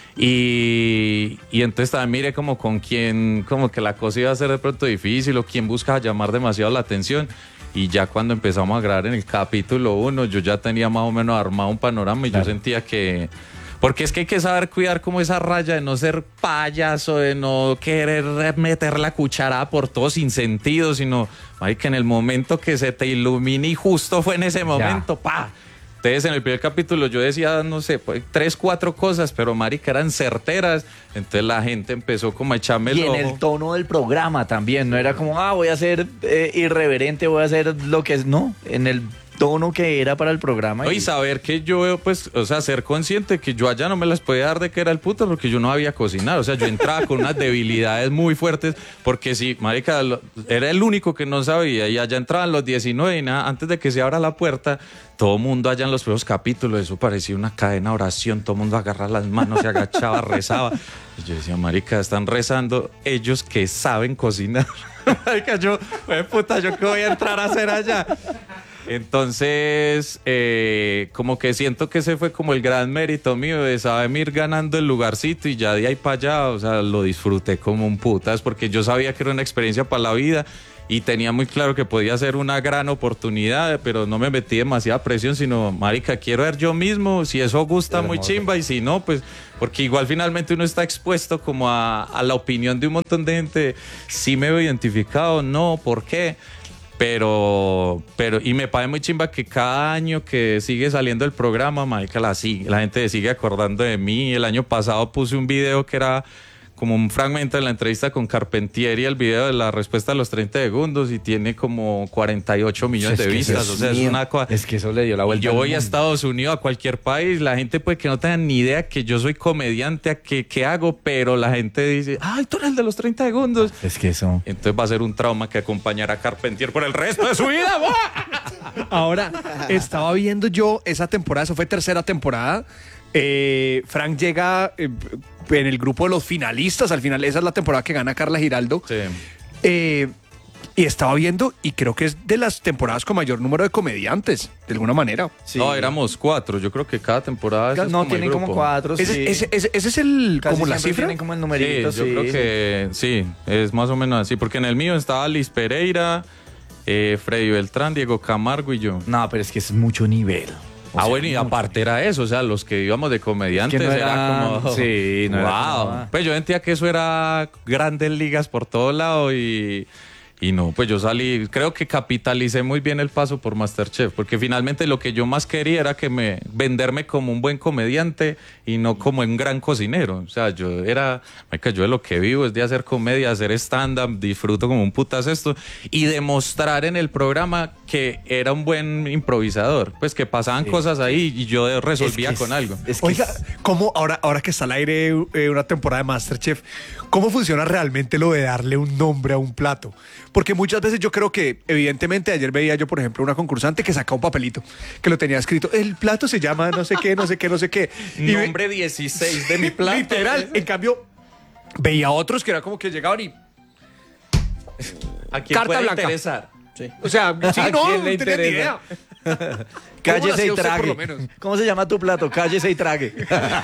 Y, y entonces también miré como con quién, como que la cosa iba a ser de pronto difícil o quién buscaba llamar demasiado la atención. Y ya cuando empezamos a grabar en el capítulo uno, yo ya tenía más o menos armado un panorama y Claro. yo sentía que... Porque es que hay que saber cuidar como esa raya de no ser payaso, de no querer meter la cucharada por todo sin sentido, sino, ay, que en el momento que se te ilumine y justo fue en ese momento, ¡pa! Entonces, en el primer capítulo yo decía, no sé, pues, tres, cuatro cosas, pero marica, eran certeras. Entonces la gente empezó como a echarme el Y en ojo. el tono del programa también, no era como, ah, voy a ser eh, irreverente, voy a hacer lo que es, no, en el tono que era para el programa. No, y saber que yo, pues, o sea, ser consciente que yo allá no me las podía dar de que era el puto porque yo no había cocinado. O sea, yo entraba con unas debilidades muy fuertes porque sí, marica, lo- era el único que no sabía y allá entraban los diecinueve y nada, antes de que se abra la puerta, todo mundo allá en los primeros capítulos, eso parecía una cadena de oración, todo mundo agarraba las manos, se agachaba, rezaba. Y yo decía, marica, están rezando ellos que saben cocinar. Marica, yo, "Jue puta, ¿yo qué voy a entrar a hacer allá?" Entonces, eh, como que siento que ese fue como el gran mérito mío de saberme ir ganando el lugarcito y ya de ahí para allá, o sea, lo disfruté como un putas porque yo sabía que era una experiencia para la vida y tenía muy claro que podía ser una gran oportunidad, pero no me metí demasiada presión, sino, marica, quiero ver yo mismo, si eso gusta muy chimba y si no, pues, porque igual finalmente uno está expuesto como a, a la opinión de un montón de gente, si me veo identificado, no, ¿por qué? Pero, pero, y me parece muy chimba que cada año que sigue saliendo el programa, marica, la, sigue, la gente sigue acordando de mí. El año pasado puse un video que era como un fragmento de la entrevista con Carpentieri, el video de la respuesta a los treinta segundos, y tiene como cuarenta y ocho millones Es de que vistas. eso O sea, es es mío. una cosa. Es que eso le dio la vuelta. Yo al voy a mundo. Estados Unidos, a cualquier país, la gente puede que no tenga ni idea que yo soy comediante, a que, que hago, pero la gente dice, ay, tú eres el de los treinta segundos. Es que eso. Entonces va a ser un trauma que acompañará a Carpentier por el resto de su vida. Ahora, estaba viendo yo esa temporada, eso fue tercera temporada. Eh, Frank llega eh, en el grupo de los finalistas. Al final, esa es la temporada que gana Carla Giraldo. Sí. Eh, y estaba viendo, y creo que es de las temporadas con mayor número de comediantes, de alguna manera. Sí. No, éramos cuatro. Yo creo que cada temporada ese es No, como el tienen como grupo. cuatro. Ese, sí. ese- ese- ese es el Casi como la siempre cifra. tienen como el Sí, numerito, yo sí. creo que sí, es más o menos así. Porque en el mío estaba Liz Pereira, eh, Freddy Beltrán, Diego Camargo y yo. No, pero es que es mucho nivel. O Ah, sea, bueno, y mucho aparte era eso, o sea, los que íbamos de comediantes Es que no era, era- como... sí, no wow. era como- Pues yo sentía que eso era grandes ligas por todo lado y... Y no, pues yo salí, creo que capitalicé muy bien el paso por MasterChef, porque finalmente lo que yo más quería era que me venderme como un buen comediante y no como un gran cocinero. O sea, yo era, marica, yo de lo que vivo es de hacer comedia, hacer stand-up, disfruto como un putas esto y demostrar en el programa que era un buen improvisador, pues que pasaban cosas ahí y yo resolvía Es que con es- algo. Es que Oiga, es- ¿cómo ahora, ahora que está al aire eh, una temporada de MasterChef, cómo funciona realmente lo de darle un nombre a un plato? Porque muchas veces yo creo que, evidentemente, ayer veía yo, por ejemplo, una concursante que sacaba un papelito que lo tenía escrito, el plato se llama no sé qué, no sé qué, no sé qué. Y ve- Nombre dieciséis de mi plato. literal, en cambio, veía otros que era como que llegaban y, ¿A quién Carta puede blanca. interesar? o sea, sí, ¿A no, quién no le tenía ni idea. interesa? ¿Cómo Cállese lo hacía y usted, por trague. lo menos? ¿Cómo se llama tu plato? Cállese y trague.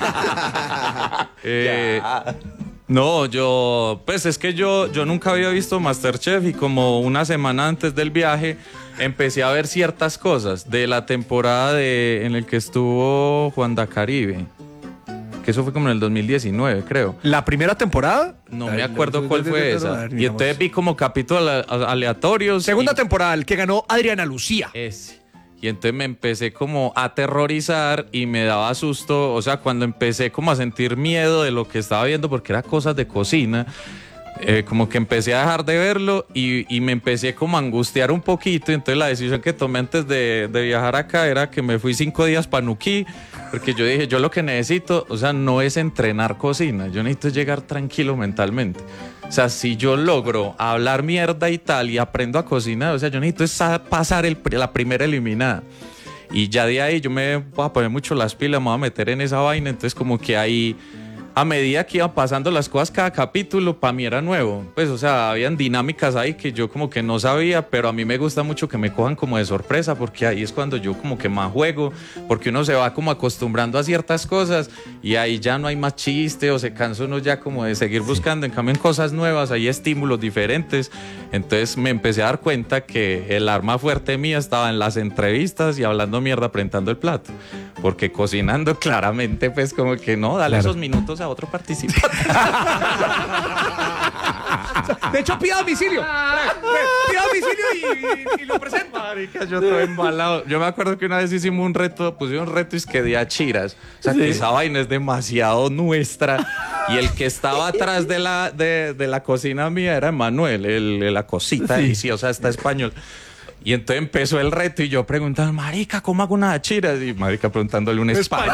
Eh, no, yo, pues es que yo, yo nunca había visto MasterChef y como una semana antes del viaje empecé a ver ciertas cosas de la temporada de, en el que estuvo Juan da Caribe, que eso fue como en el dos mil diecinueve, creo. La primera temporada. No Ay, me acuerdo no, cuál no, fue no, no, esa. no, Y miramos. entonces vi como capítulos ale- aleatorios. Segunda y- temporada, el que ganó Adriana Lucía. Ese. Y entonces me empecé como a aterrorizar y me daba susto, o sea, cuando empecé como a sentir miedo de lo que estaba viendo, porque era cosas de cocina, eh, como que empecé a dejar de verlo y, y me empecé como a angustiar un poquito. Y entonces la decisión que tomé antes de, de viajar acá era que me fui cinco días para Nuquí, porque yo dije, yo lo que necesito, o sea, no es entrenar cocina, yo necesito llegar tranquilo mentalmente. O sea, si yo logro hablar mierda y tal y aprendo a cocinar, o sea, yo necesito es sa- pasar el, la primera eliminada. Y ya de ahí yo me voy a poner mucho las pilas, me voy a meter en esa vaina. Entonces como que ahí, a medida que iban pasando las cosas cada capítulo, para mí era nuevo. Pues, o sea, habían dinámicas ahí que yo como que no sabía, pero a mí me gusta mucho que me cojan como de sorpresa, porque ahí es cuando yo como que más juego, porque uno se va como acostumbrando a ciertas cosas y ahí ya no hay más chiste o se cansa uno ya como de seguir buscando. En cambio, en cosas nuevas hay estímulos diferentes. Entonces me empecé a dar cuenta que el arma fuerte mía estaba en las entrevistas y hablando mierda, apretando el plato. Porque cocinando claramente, pues como que no, dale Claro. esos minutos a otro participante. De hecho, pida domicilio. Pida domicilio y, y- y lo presenta. Marica, yo estoy embalado. Yo me acuerdo que una vez hicimos un reto, pusieron un reto y es que de achiras. O sea, que esa vaina es demasiado nuestra. Y el que estaba atrás de la, de, de la cocina mía era Manuel, el, el- la cosita deliciosa, está español. Y entonces empezó el reto y yo preguntando, marica, ¿cómo hago una achiras? Y marica preguntándole un español.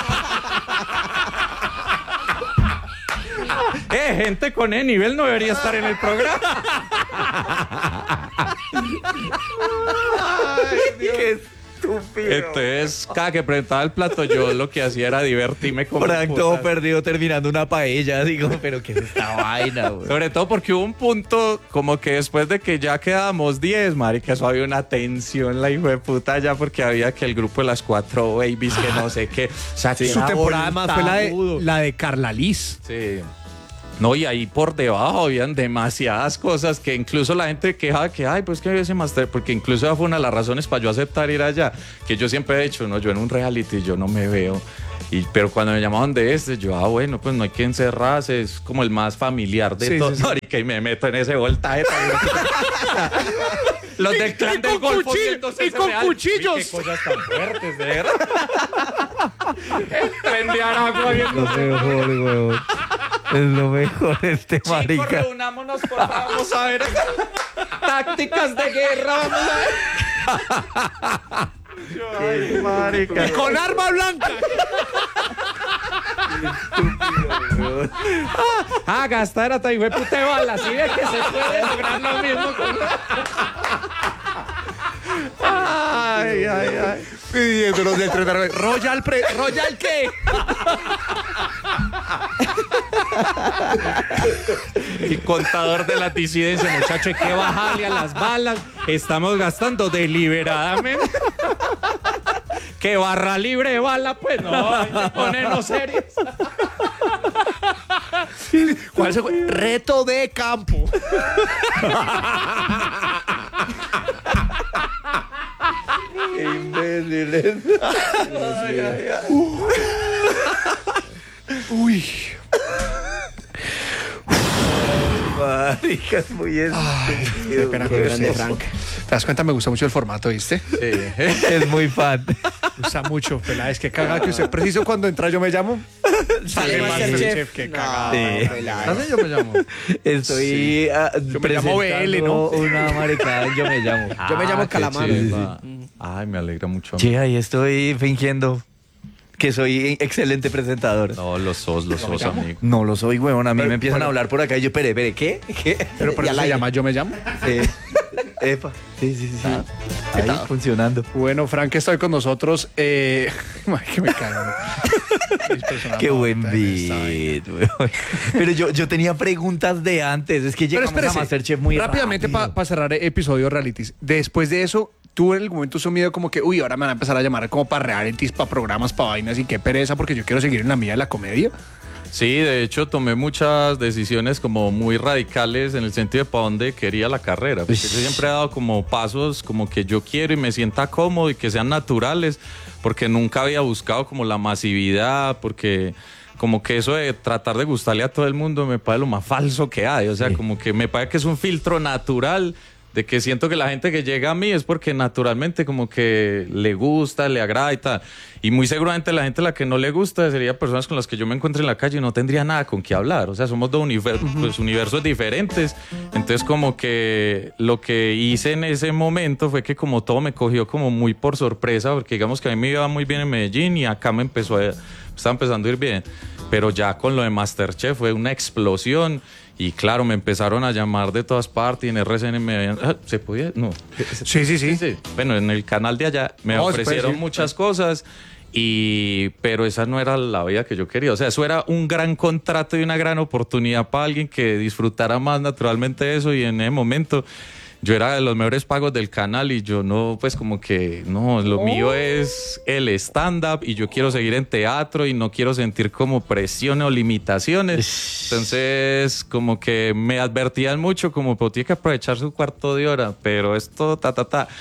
Eh, gente con E nivel no debería estar en el programa. Entonces, cada que presentaba el plato, yo lo que hacía era divertirme con Frank todo perdido terminando una paella, digo, pero ¿qué es esta vaina, güey? Sobre todo porque hubo un punto como que después de que ya quedábamos diez, marica, eso había una tensión, la hijo de puta, ya porque había que el grupo de las cuatro babies, que no sé qué. O sea, que Su era temporada además fue la de, voltabudo. la de Carla Liz. Sí. No, y ahí por debajo habían demasiadas cosas que incluso la gente quejaba que, ay, pues que ese máster, porque incluso esa fue una de las razones para yo aceptar ir allá, que yo siempre he dicho, no, yo en un reality yo no me veo. Y, pero cuando me llamaban de este, yo, ah, bueno, pues no hay que encerrarse, es como el más familiar de Sí, todos. sí, sí. Marica, y me meto en ese voltaje. Los del clan del Golfo viéndose y ese con real. cuchillos. Uy, qué cosas tan fuertes, de verdad. El tren de Aragua viendo. Lo mejor, weón. Es lo mejor este Chicos, marica. reunámonos, por favor, vamos a ver tácticas de guerra, vamos a ver. Ay, marica. Y con arma blanca. Ah, gastar hasta hijo de puta de balas. ¿Sí ve que se puede lograr lo mismo con... Ay, ay, ay. Pidiéndonos del tren de Aragua. Royal, pre, ¿Royal qué? El contador de la disidencia, muchacho, hay que bajarle a las balas. Estamos gastando deliberadamente. Que barra libre de bala, pues no, hay que ponernos serios. ¿Cuál se fue? Reto de campo. Qué imbéciles. Uy. Marica, es muy Qué estúpido. pena con usted, Frank. ¿Te das cuenta? Me gusta mucho el formato, ¿viste? Es muy fan. Me gusta mucho, Peláez. Qué cagada que usted preciso cuando entra Yo Me Llamo. Sale el Masterchef. Masterchef, qué cagada. Sí. Peláez. Yo Me Llamo. Estoy ah, Yo me llamo B L, ¿no? presentando una maricada en Yo Me Llamo. Yo me llamo Ah, qué Calamar. chimba. Ay, me alegra mucho. Sí, ahí estoy fingiendo que soy excelente presentador. No, los sos, los sos, amigo. No lo soy, weón. A mí Pero, me empiezan bueno. a hablar por acá y yo, espere, espere, ¿qué? ¿Qué? Pero por Y eso al se aire. llama Yo Me Llamo. Eh, epa. Sí, sí, sí. sí. Ahí, tal? funcionando. Bueno, Frank, estoy con nosotros. Eh... ay, que me cago. Mis personas Qué buen favoritas en esta vaina. beat, weón. Pero yo, yo tenía preguntas de antes. Es que Pero llegamos a espérese, Masterchef muy rápidamente rápido. para cerrar episodio realities. Después de eso, tú en algún momento su miedo como que, uy, ahora me van a empezar a llamar como para realities, para programas, para vainas y qué pereza porque yo quiero seguir en la mía de la comedia. Sí, de hecho tomé muchas decisiones como muy radicales en el sentido de para dónde quería la carrera. Porque yo siempre he dado como pasos como que yo quiero y me sienta cómodo y que sean naturales, porque nunca había buscado como la masividad, porque como que eso de tratar de gustarle a todo el mundo me parece lo más falso que hay. O sea, Sí. como que me parece que es un filtro natural de que siento que la gente que llega a mí es porque naturalmente como que le gusta, le agrada y tal. Y muy seguramente la gente a la que no le gusta sería personas con las que yo me encuentre en la calle y no tendría nada con qué hablar. O sea, somos dos univer- pues, universos diferentes. Entonces como que lo que hice en ese momento fue que como todo me cogió como muy por sorpresa, porque digamos que a mí me iba muy bien en Medellín y acá me empezó a, estaba empezando a ir bien. Pero ya con lo de Masterchef fue una explosión. Y claro, me empezaron a llamar de todas partes y en R C N me habían... ah, ¿se podía? No. Sí, sí, sí. Sí. Bueno, en el canal de allá me No, se puede ofrecieron decir. muchas cosas, y pero esa no era la vida que yo quería. O sea, eso era un gran contrato y una gran oportunidad para alguien que disfrutara más naturalmente eso, y en ese momento yo era de los mejores pagos del canal y yo no, pues como que no, lo mío es el stand-up y yo quiero seguir en teatro y no quiero sentir como presión o limitaciones. Entonces como que me advertían mucho como, pues tiene que aprovechar su cuarto de hora, pero esto, ta, ta, ta.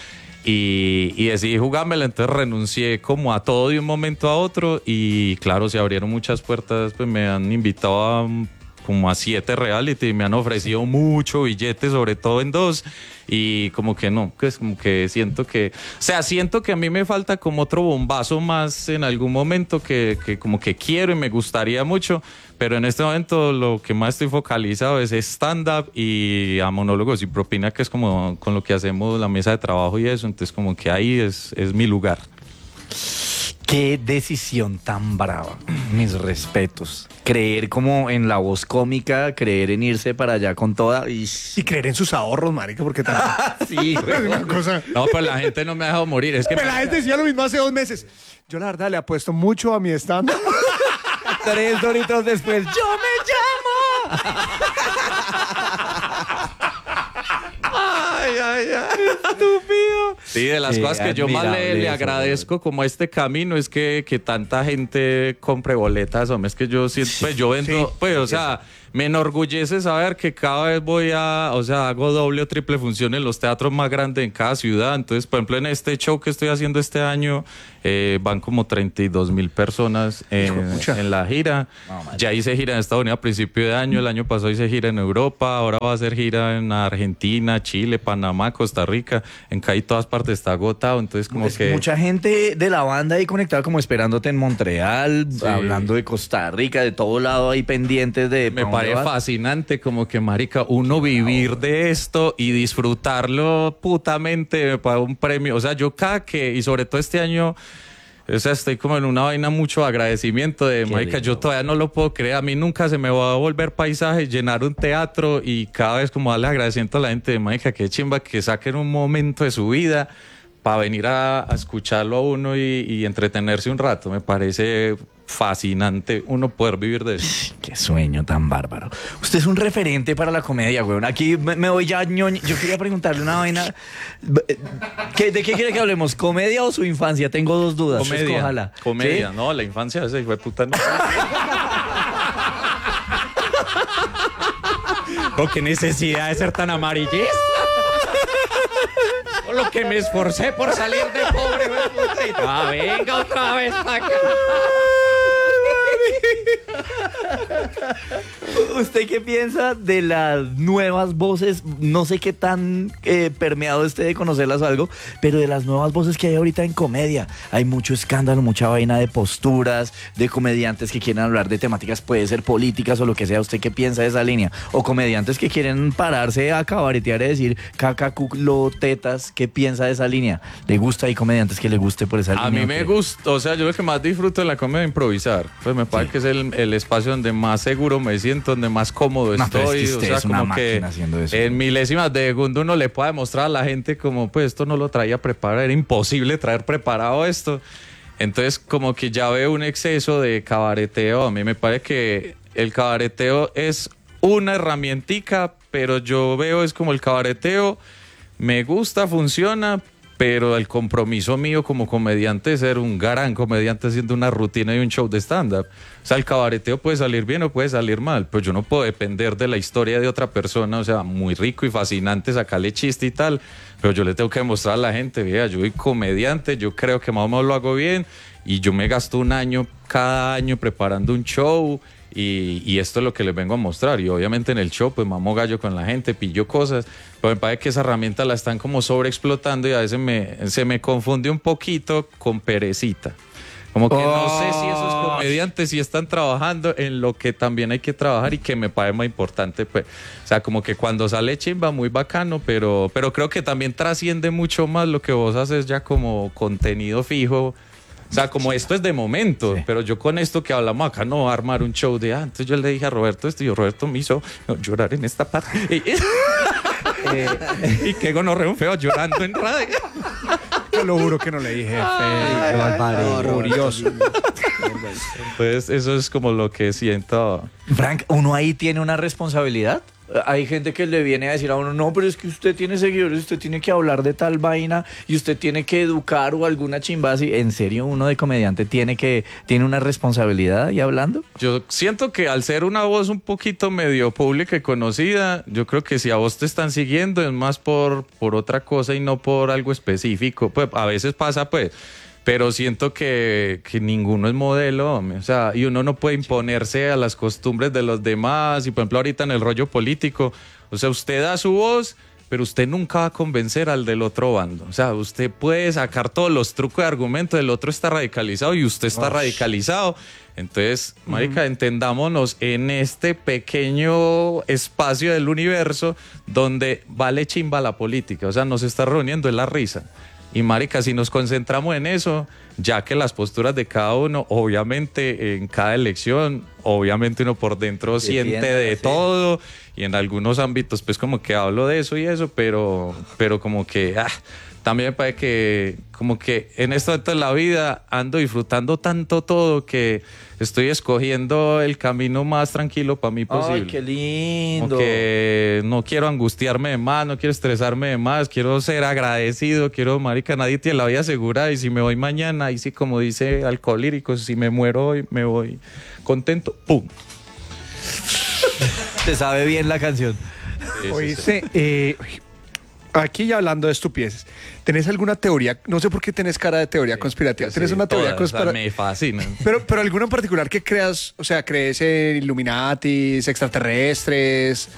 Y, y decidí jugármela, entonces renuncié como a todo de un momento a otro y claro, se abrieron muchas puertas, pues me han invitado a como a siete reality, me han ofrecido mucho billete, sobre todo en dos, y como que no, pues como que siento que, o sea, siento que a mí me falta como otro bombazo más en algún momento que, que como que quiero y me gustaría mucho, pero en este momento lo que más estoy focalizado es stand-up y a monólogos y propina, que es como con lo que hacemos la mesa de trabajo y eso, entonces como que ahí es, es mi lugar. Qué decisión tan brava. Mis respetos. Creer como en la voz cómica, creer en irse para allá con toda. Y, y creer en sus ahorros, marica, porque también. sí, es una cosa. No, pero la gente no me ha dejado morir. Es que pero me... la gente decía lo mismo hace dos meses. Yo la verdad le apuesto mucho a mi stand. Tres doritos después. ¡Yo me llamo! Ay, ay, ay. Estúpido. Sí, de las Qué cosas que yo más le, le admirable eso, agradezco como a este camino es que, que tanta gente compre boletas, hombre. Es que yo siento, pues yo vendo, Sí, pues, o sea, me enorgullece saber que cada vez voy a, o sea, hago doble o triple función en los teatros más grandes en cada ciudad. Entonces, por ejemplo, en este show que estoy haciendo este año, eh, van como treinta y dos mil personas en, en la gira. No, ya hice gira en Estados Unidos a principio de año, el año pasado hice gira en Europa, ahora va a hacer gira en Argentina, Chile, Panamá, Costa Rica, en casi todas partes está agotado, entonces como Pues que... mucha gente de la banda ahí conectada como esperándote en Montreal, Sí. hablando de Costa Rica, de todo lado ahí pendientes de... Me ¿pa' dónde parece vas? fascinante como que, marica, uno vivir de esto y disfrutarlo putamente para un premio. O sea, yo cada que, y sobre todo este año, o sea, estoy como en una vaina mucho agradecimiento de, Qué marica, lindo. yo todavía no lo puedo creer. A mí nunca se me va a volver paisaje llenar un teatro y cada vez como darle agradecimiento a la gente de, marica, qué chimba que saquen un momento de su vida para venir a, a escucharlo a uno y, y entretenerse un rato. Me parece fascinante uno poder vivir de eso. Qué sueño tan bárbaro. Usted es un referente para la comedia, weón. Aquí me, me voy ya ñoño. Yo quería preguntarle una vaina. ¿Qué, ¿De qué quiere que hablemos? ¿Comedia o su infancia? Tengo dos dudas. Comedia. Escójala. Comedia, ¿Sí? no, la infancia ese hijo de puta no. ¿Con qué necesidad de ser tan amarillista? Con lo que me esforcé por salir de pobre, güey, puta, y- Ah, venga otra vez para acá. ¿Usted qué piensa de las nuevas voces? No sé qué tan eh, permeado esté de conocerlas o algo, pero de las nuevas voces que hay ahorita en comedia. Hay mucho escándalo, mucha vaina de posturas, de comediantes que quieren hablar de temáticas, puede ser políticas o lo que sea. ¿Usted qué piensa de esa línea? O comediantes que quieren pararse a cabaretear y decir caca, culo, tetas. ¿Qué piensa de esa línea? ¿Le gusta? ¿Hay comediantes que le guste por esa A línea? mí o me qué? gusta, o sea, yo lo que más disfruto de la comedia es improvisar. Pues me parece Sí. que es el, el espacio donde más seguro me siento, donde más cómodo No, pero es estoy. que usted o sea, es una como que máquina haciendo eso. en milésimas de segundo uno le puede demostrar a la gente como, pues esto no lo traía preparado, era imposible traer preparado esto. Entonces, como que ya veo un exceso de cabareteo. A mí me parece que el cabareteo es una herramientica, pero yo veo es como el cabareteo me gusta, funciona, pero el compromiso mío como comediante es ser un gran comediante haciendo una rutina y un show de stand-up. O sea, el cabareteo puede salir bien o puede salir mal, pero yo no puedo depender de la historia de otra persona. O sea, muy rico y fascinante sacarle chiste y tal, pero yo le tengo que demostrar a la gente, vea, yo soy comediante, yo creo que más o menos lo hago bien y yo me gasto un año cada año preparando un show. Y, y esto es lo que les vengo a mostrar. Y obviamente en el show, pues mamo gallo con la gente, pillo cosas. Pero me parece que esa herramienta la están como sobreexplotando y a veces me, se me confunde un poquito con perecita. Como que no sé si esos comediantes sí están trabajando en lo que también hay que trabajar y que me parece más importante. Pues, o sea, como que cuando sale chimba, muy bacano, pero, pero creo que también trasciende mucho más lo que vos haces ya como contenido fijo. O sea, como esto es de momento, Sí. pero yo con esto que hablamos acá no voy a armar un show de antes. Yo le dije a Roberto esto y Roberto me hizo llorar en esta parte. Y, y qué gonorreo feo llorando en radio. Te lo juro que no le dije. Felipe. Curioso. Pues eso es como lo que siento. Frank, ¿uno ahí tiene una responsabilidad? Hay gente que le viene a decir a uno, no, pero es que usted tiene seguidores, usted tiene que hablar de tal vaina y usted tiene que educar o alguna chimba así. ¿En serio uno de comediante tiene que tiene una responsabilidad ahí hablando? Yo siento que al ser una voz un poquito medio pública y conocida, yo creo que si a vos te están siguiendo es más por, por otra cosa y no por algo específico. Pues a veces pasa, pues, pero siento que, que ninguno es modelo, hombre. O sea, y uno no puede imponerse a las costumbres de los demás. Y por ejemplo, ahorita en el rollo político, o sea, usted da su voz, pero usted nunca va a convencer al del otro bando. O sea, usted puede sacar todos los trucos de argumento, el otro está radicalizado y usted está radicalizado. Entonces, marica, entendámonos en este pequeño espacio del universo donde vale chimba la política. O sea, nos está reuniendo en la risa. Y marica, si nos concentramos en eso, ya que las posturas de cada uno, obviamente en cada elección, obviamente uno por dentro siente Defiende, de sí. todo, y en algunos ámbitos pues como que hablo de eso y eso, pero, pero como que ah, también me parece que como que en este momento de la vida ando disfrutando tanto todo que estoy escogiendo el camino más tranquilo para mí posible. Ay, qué lindo. Como que no quiero angustiarme de más, no quiero estresarme de más, quiero ser agradecido, quiero, marica, nadie tiene la vida segura y si me voy mañana, y sí, como dice Alcohólicos, si me muero hoy, me voy contento, ¡pum! Te sabe bien la canción. Sí, sí, sí. Oíste, eh, aquí ya hablando de estupideces, ¿tenés alguna teoría? No sé por qué tenés cara de teoría conspirativa. ¿Tenés Sí, una teoría todas, o sea, conspirativa? me fascinan. Pero, pero alguna en particular que creas, o sea, crees en Illuminatis, extraterrestres,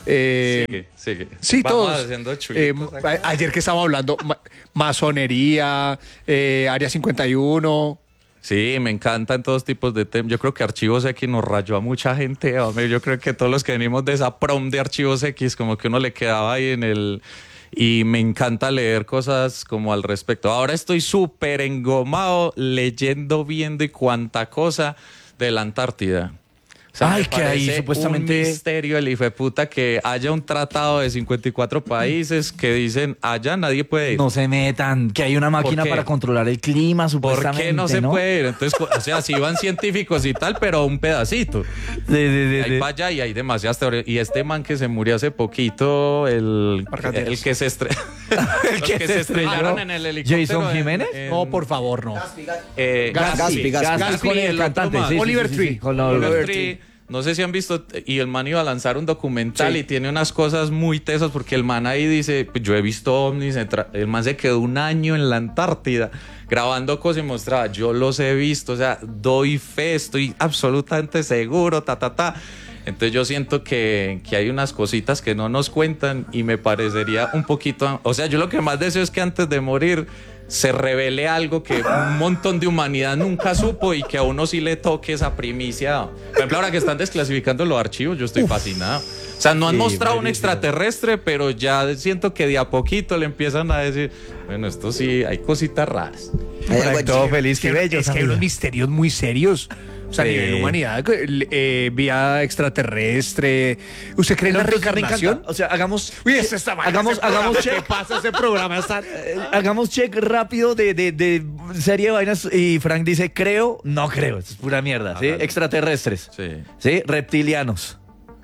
eh, Sigue, sigue. sí, Vamos todos. haciendo Eh, chulitos acá. a- ayer que estábamos hablando, ma- masonería, eh, Área cincuenta y uno. Sí, me encantan todos tipos de temas. Yo creo que Archivos X nos rayó a mucha gente. Hombre. Yo creo que todos los que venimos de esa prom de Archivos X, como que uno le quedaba ahí en el... Y me encanta leer cosas como al respecto. Ahora estoy súper engomado leyendo, viendo y cuánta cosa de la Antártida. O sea, Ay, me que ahí parece supuestamente- un misterio el hijo de puta que haya un tratado de cincuenta y cuatro países que dicen allá nadie puede ir. No se metan, que hay una máquina qué? para controlar el clima, ¿Por supuestamente. qué no se puede ir? Entonces, o sea, sí van científicos y tal, pero un pedacito. Sí, sí, sí, Ahí sí. para allá y hay demasiadas teorías. Y este man que se murió hace poquito, el, Marcanteros. el que se estre... El Los que que se se estrellaron estrelló. en el helicóptero. Jason en- Jiménez. en- No, por favor, no. eh, Gatsby, Gatsby, Gatsby, con el el otro cantante. man. Sí, sí, Oliver sí, sí, sí, Tree. con la- Oliver Oliver Tree. No sé si han visto, y el man iba a lanzar un documental Sí. y tiene unas cosas muy tesas porque el man ahí dice, pues, yo he visto ovnis, he tra- el man se quedó un año en la Antártida grabando cosas y mostraba, yo los he visto, o sea, doy fe, estoy absolutamente seguro, ta, ta, ta. Entonces yo siento que, que hay unas cositas que no nos cuentan y me parecería un poquito, o sea, yo lo que más deseo es que antes de morir se revele algo que un montón de humanidad nunca supo y que a uno sí le toque esa primicia. Por ejemplo, ahora que están desclasificando los archivos, yo estoy fascinado. O sea, no han Sí, mostrado un buenísimo. extraterrestre, pero ya siento que de a poquito le empiezan a decir, bueno, esto sí, hay cositas raras. Por ahí todo feliz y Es que- bello. Es que hay amigo. unos misterios muy serios. O sea, a Sí. nivel humanidad, eh, vía extraterrestre. ¿Usted cree en la Pero entonces me reencarnación? encanta. O sea, hagamos. Uy, este está mal, hagamos, ese programa. hagamos ¿Qué check. pasa ese programa? Está... Eh, hagamos check rápido de, de, de serie de vainas y Frank dice creo, no creo, es pura mierda, ¿sí? Hágale. Extraterrestres, Sí. ¿sí? Reptilianos.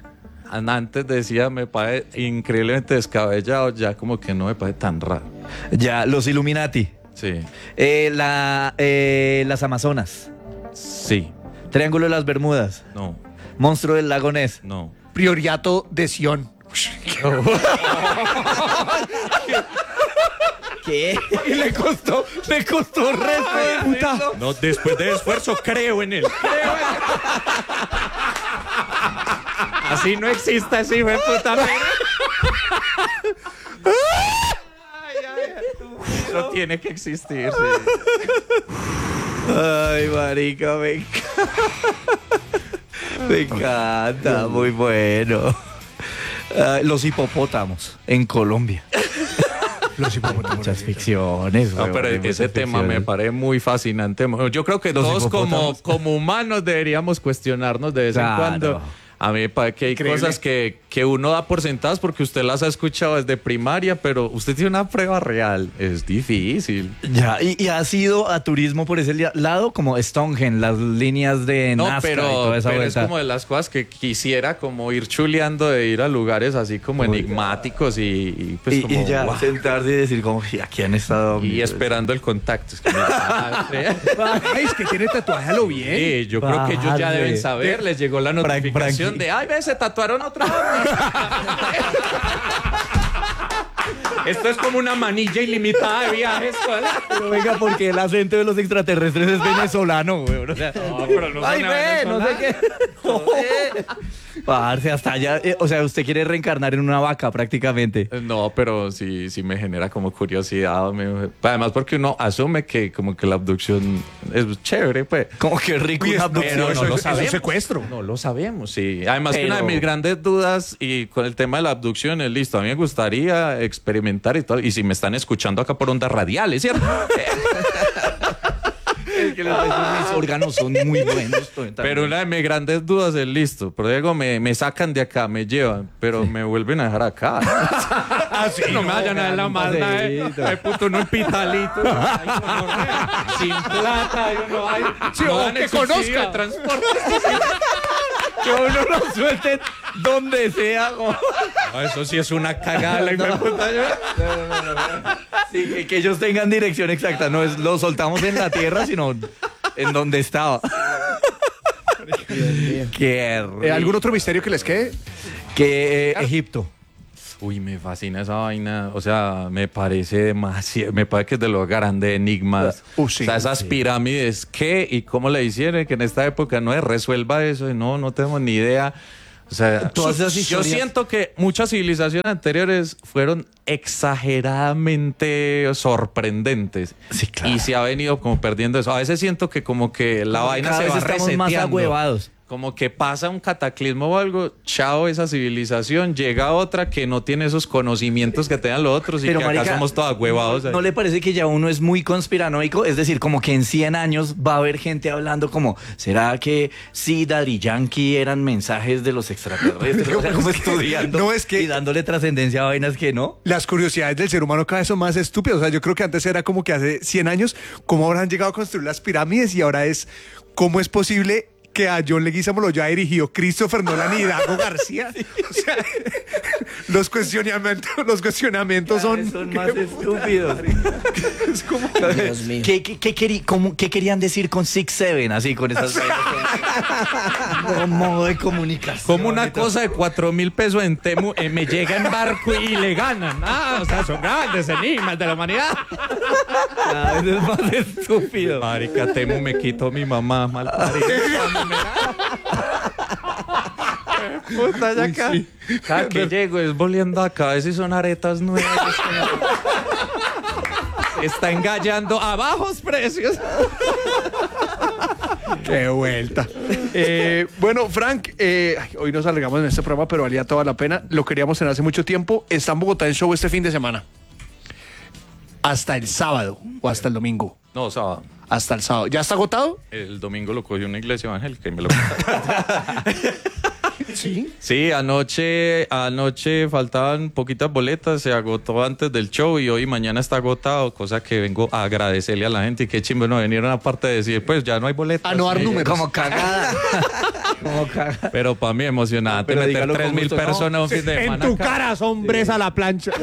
Antes decía, me parece increíblemente descabellado, ya como que no me parece tan raro. Ya, los Illuminati, Sí. eh, la, eh, las Amazonas, Sí. Triángulo de las Bermudas, No. Monstruo del Lago Ness. No. Prioriato de Sion. ¿Qué? Y le costó, le costó resto, puta. No, después de esfuerzo creo en él. Creo en él. Así no existe ese hijo de puta. Eso tiene que existir, sí. Ay, marica, me encanta. Me encanta, muy bueno. Ah, los hipopótamos en Colombia. Los hipopótamos. Muchas ficciones. No, weón, pero hay ese muchas tema me ficciones. parece muy fascinante. Yo creo que Los todos como, hipopótamos. como humanos deberíamos cuestionarnos de vez en Claro. cuando. A mí me parece que hay Increíble. cosas que, que uno da por sentadas porque usted las ha escuchado desde primaria, pero usted tiene una prueba real. Es difícil. Ya, y, y has ido a turismo por ese li- lado, como Stonehenge, las líneas de No, Nazca pero, y toda esa pero es vuelta. como de las cosas que quisiera como ir chuleando de ir a lugares así como enigmáticos y, y, pues y, como y ya guau, sentarse y decir como, "Y aquí han estado. y esperando el contacto. Es que me- Ay, es que tiene tatuaje a lo bien. Sí, yo creo que ellos ya Padre. deben saber, les llegó la Frank- notificación Frankie. de, ay, ve, se tatuaron otra ovni". Esto es como una manilla ilimitada de viajes. Pero venga, porque el acento de los extraterrestres es venezolano, güey. O sea, No, pero no ay, suena ve, no sé qué. Parce, hasta allá. eh, o sea, usted quiere reencarnar en una vaca prácticamente. No, pero sí, sí me genera como curiosidad. me- Además, porque uno asume que como que la abducción es chévere, pues. Como que rico una abducción. pero no lo eso es sabemos. secuestro. No lo sabemos, sí. Además, que Pero- una de mis grandes dudas y con el tema de la abducción es listo. A mí me gustaría experimentar y todo. Y si me están escuchando acá por ondas radiales, ¿cierto? es que les voy a decir, mis órganos son muy buenos. Pero una de mis grandes dudas es listo. Pero digo, me, me sacan de acá, me llevan, pero me vuelven a dejar acá. Así no, no me vayan a dar la mala, eh. Ay, puto, no en pitalito. Ay, no, sin plata, uno, ay, sí, no o dan que el subsidio conozca. de transporte. Que uno lo suelten donde sea. Como... No, eso sí es una cagada, la hijo de puta. Sí, que, que ellos tengan dirección exacta. No es lo soltamos en la tierra, sino en donde estaba. Qué rico. Eh, ¿Algún otro misterio que les quede? Que eh, Egipto. Uy, me fascina esa vaina. O sea, me parece demasiado. Me parece que es de los grandes enigmas. Uh, sí, o sea, esas sí. pirámides, ¿qué y cómo le hicieron? Que en esta época no se resuelva eso. Y no, no tenemos ni idea. O sea, Todas esas yo historias- siento que muchas civilizaciones anteriores fueron exageradamente sorprendentes. Sí, claro. Y se ha venido como perdiendo eso. A veces siento que como que la vaina Cada se vez va estamos más reseteando. agüevados. Como que pasa un cataclismo o algo, chao esa civilización, llega otra que no tiene esos conocimientos que tengan los otros y Pero, que marica, acá somos todos huevados. ¿No le parece que ya uno es muy conspiranoico? Es decir, como que en cien años va a haber gente hablando como, ¿será que sí, Daddy Yankee eran mensajes de los extraterrestres? O sea, como estudiando No, es que- y dándole trascendencia a vainas que no. Las curiosidades del ser humano cada vez son más estúpidas. O sea, yo creo que antes era como que hace cien años, cómo habrán llegado a construir las pirámides y ahora es, ¿cómo es posible que a John Leguizamo lo haya dirigido Christopher Nolan y Dago García? O sea, los cuestionamientos, los cuestionamientos son... Son más estúpidos. es como- Dios mío. ¿Qué, qué, qué querí- cómo- qué querían decir con Six Seven? Así, con esas vainas. Como modo de comunicación. Como una cosa de cuatro mil pesos en Temu eh, me llega en barco y le ganan. Ah, o sea, son grandes enigmas de la humanidad. Cada vez es más estúpido. Marica, Temu me quitó mi mamá, mal parido. Puta, ya acá. Cada que llego es volviendo acá, a ver si son aretas nuevas. Se está engallando a bajos precios. ¡Qué vuelta! Eh, bueno, Frank, eh, ay, hoy nos alargamos en este programa, pero valía toda la pena. Lo queríamos tener hace mucho tiempo. Está en Bogotá en show este fin de semana. Hasta el sábado o hasta el domingo. No, o sea, Hasta el sábado. ¿Ya está agotado? el domingo lo cogió una iglesia evangélica y me lo contaron. Sí. Sí, anoche, anoche faltaban poquitas boletas, se agotó antes del show y hoy y mañana está agotado, cosa que vengo a agradecerle a la gente y qué chimbo, no vinieron aparte de decir, pues ya no hay boletas. A no dar Sí. números. Como cagada. Como cagada. Pero para mí emocionante Pero meter dígalo tres con mil gusto, ¿no? personas un fin de semana. acá. cara, hombres a la plancha.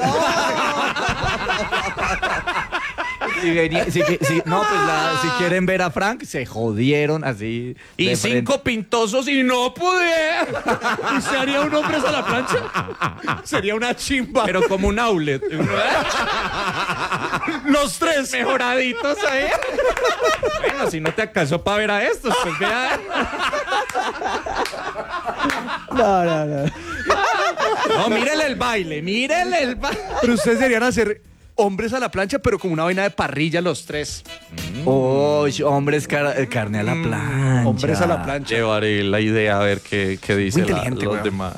Si venía- si que- si- no, pues la- si quieren ver a Frank, se jodieron así. Y de cinco frente. pintosos y no pude. ¿Y se haría un hombres a la plancha? Sería una chimba. Pero como un outlet. Los tres. Mejoraditos ahí. Bueno, si no te alcanzó para ver a estos, pues vea. No, no, no. No, mírele el baile, mírele el baile. Pero ustedes deberían hacer hombres a la plancha, pero con una vaina de parrilla los tres. Oh, hombres, car- eh, carne a la plancha. Hombres a la plancha. Llevaré la idea a ver qué, qué dice Muy la- inteligente, los weón. demás.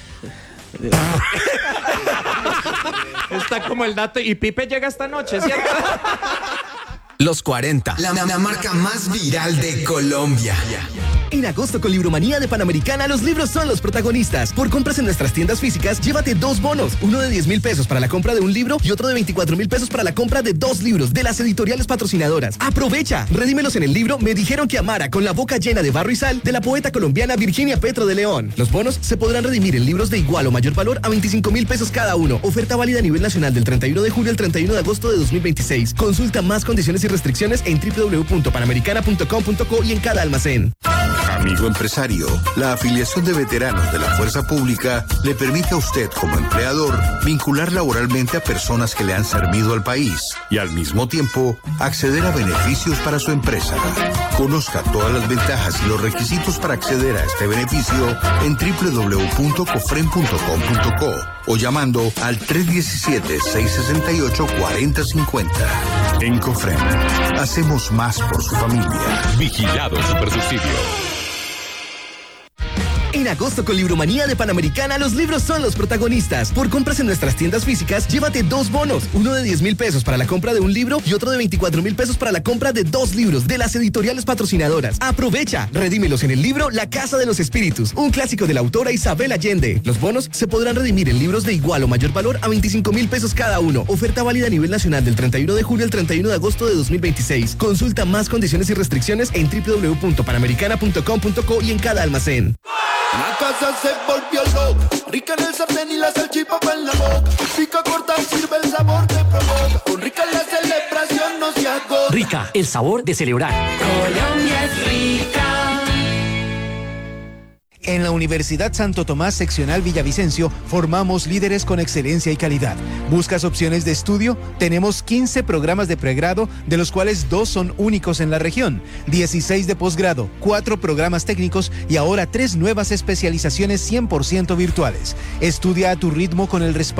Está como el dato. Y Pipe llega esta noche, ¿cierto? Los cuarenta, la, la marca más viral de Colombia. En agosto con Libromanía de Panamericana, los libros son los protagonistas. Por compras en nuestras tiendas físicas, llévate dos bonos. Uno de diez mil pesos para la compra de un libro y otro de veinticuatro mil pesos para la compra de dos libros de las editoriales patrocinadoras. ¡Aprovecha! Redímelos en el libro Me dijeron que amara, con la boca llena de barro y sal, de la poeta colombiana Virginia Petro de León. Los bonos se podrán redimir en libros de igual o mayor valor a veinticinco mil pesos cada uno. Oferta válida a nivel nacional del treinta y uno de julio al treinta y uno de agosto de dos mil veintiséis. Consulta más condiciones y restricciones en doble u doble u doble u punto panamericana punto com punto co y en cada almacén. Amigo empresario, la afiliación de veteranos de la Fuerza Pública le permite a usted como empleador vincular laboralmente a personas que le han servido al país y al mismo tiempo acceder a beneficios para su empresa. Conozca todas las ventajas y los requisitos para acceder a este beneficio en doble u doble u doble u punto cofren punto com punto co o llamando al tres uno siete, seis seis ocho, cuatro cero cinco cero. En Cofren, hacemos más por su familia. Vigilado Supersubsidio. En agosto con Libromanía de Panamericana, los libros son los protagonistas. Por compras en nuestras tiendas físicas, llévate dos bonos. Uno de diez mil pesos para la compra de un libro y otro de veinticuatro mil pesos para la compra de dos libros de las editoriales patrocinadoras. Aprovecha, redímelos en el libro La Casa de los Espíritus, un clásico de la autora Isabel Allende. Los bonos se podrán redimir en libros de igual o mayor valor a veinticinco mil pesos cada uno. Oferta válida a nivel nacional del treinta y uno de julio al treinta y uno de agosto de dos mil veintiséis. Consulta más condiciones y restricciones en doble u doble u doble u punto panamericana punto com punto co y en cada almacén. La casa se volvió loca, rica en el sartén y la salchipapa en la boca. Pica, corta, sirve, el sabor te provoca. Con Rica la celebración no se agota. Rica, el sabor de celebrar. Colombia es rica. En la Universidad Santo Tomás Seccional Villavicencio formamos líderes con excelencia y calidad. ¿Buscas opciones de estudio? Tenemos quince programas de pregrado, de los cuales dos son únicos en la región, dieciséis de posgrado, cuatro programas técnicos y ahora tres nuevas especializaciones cien por ciento virtuales. Estudia a tu ritmo con el respaldo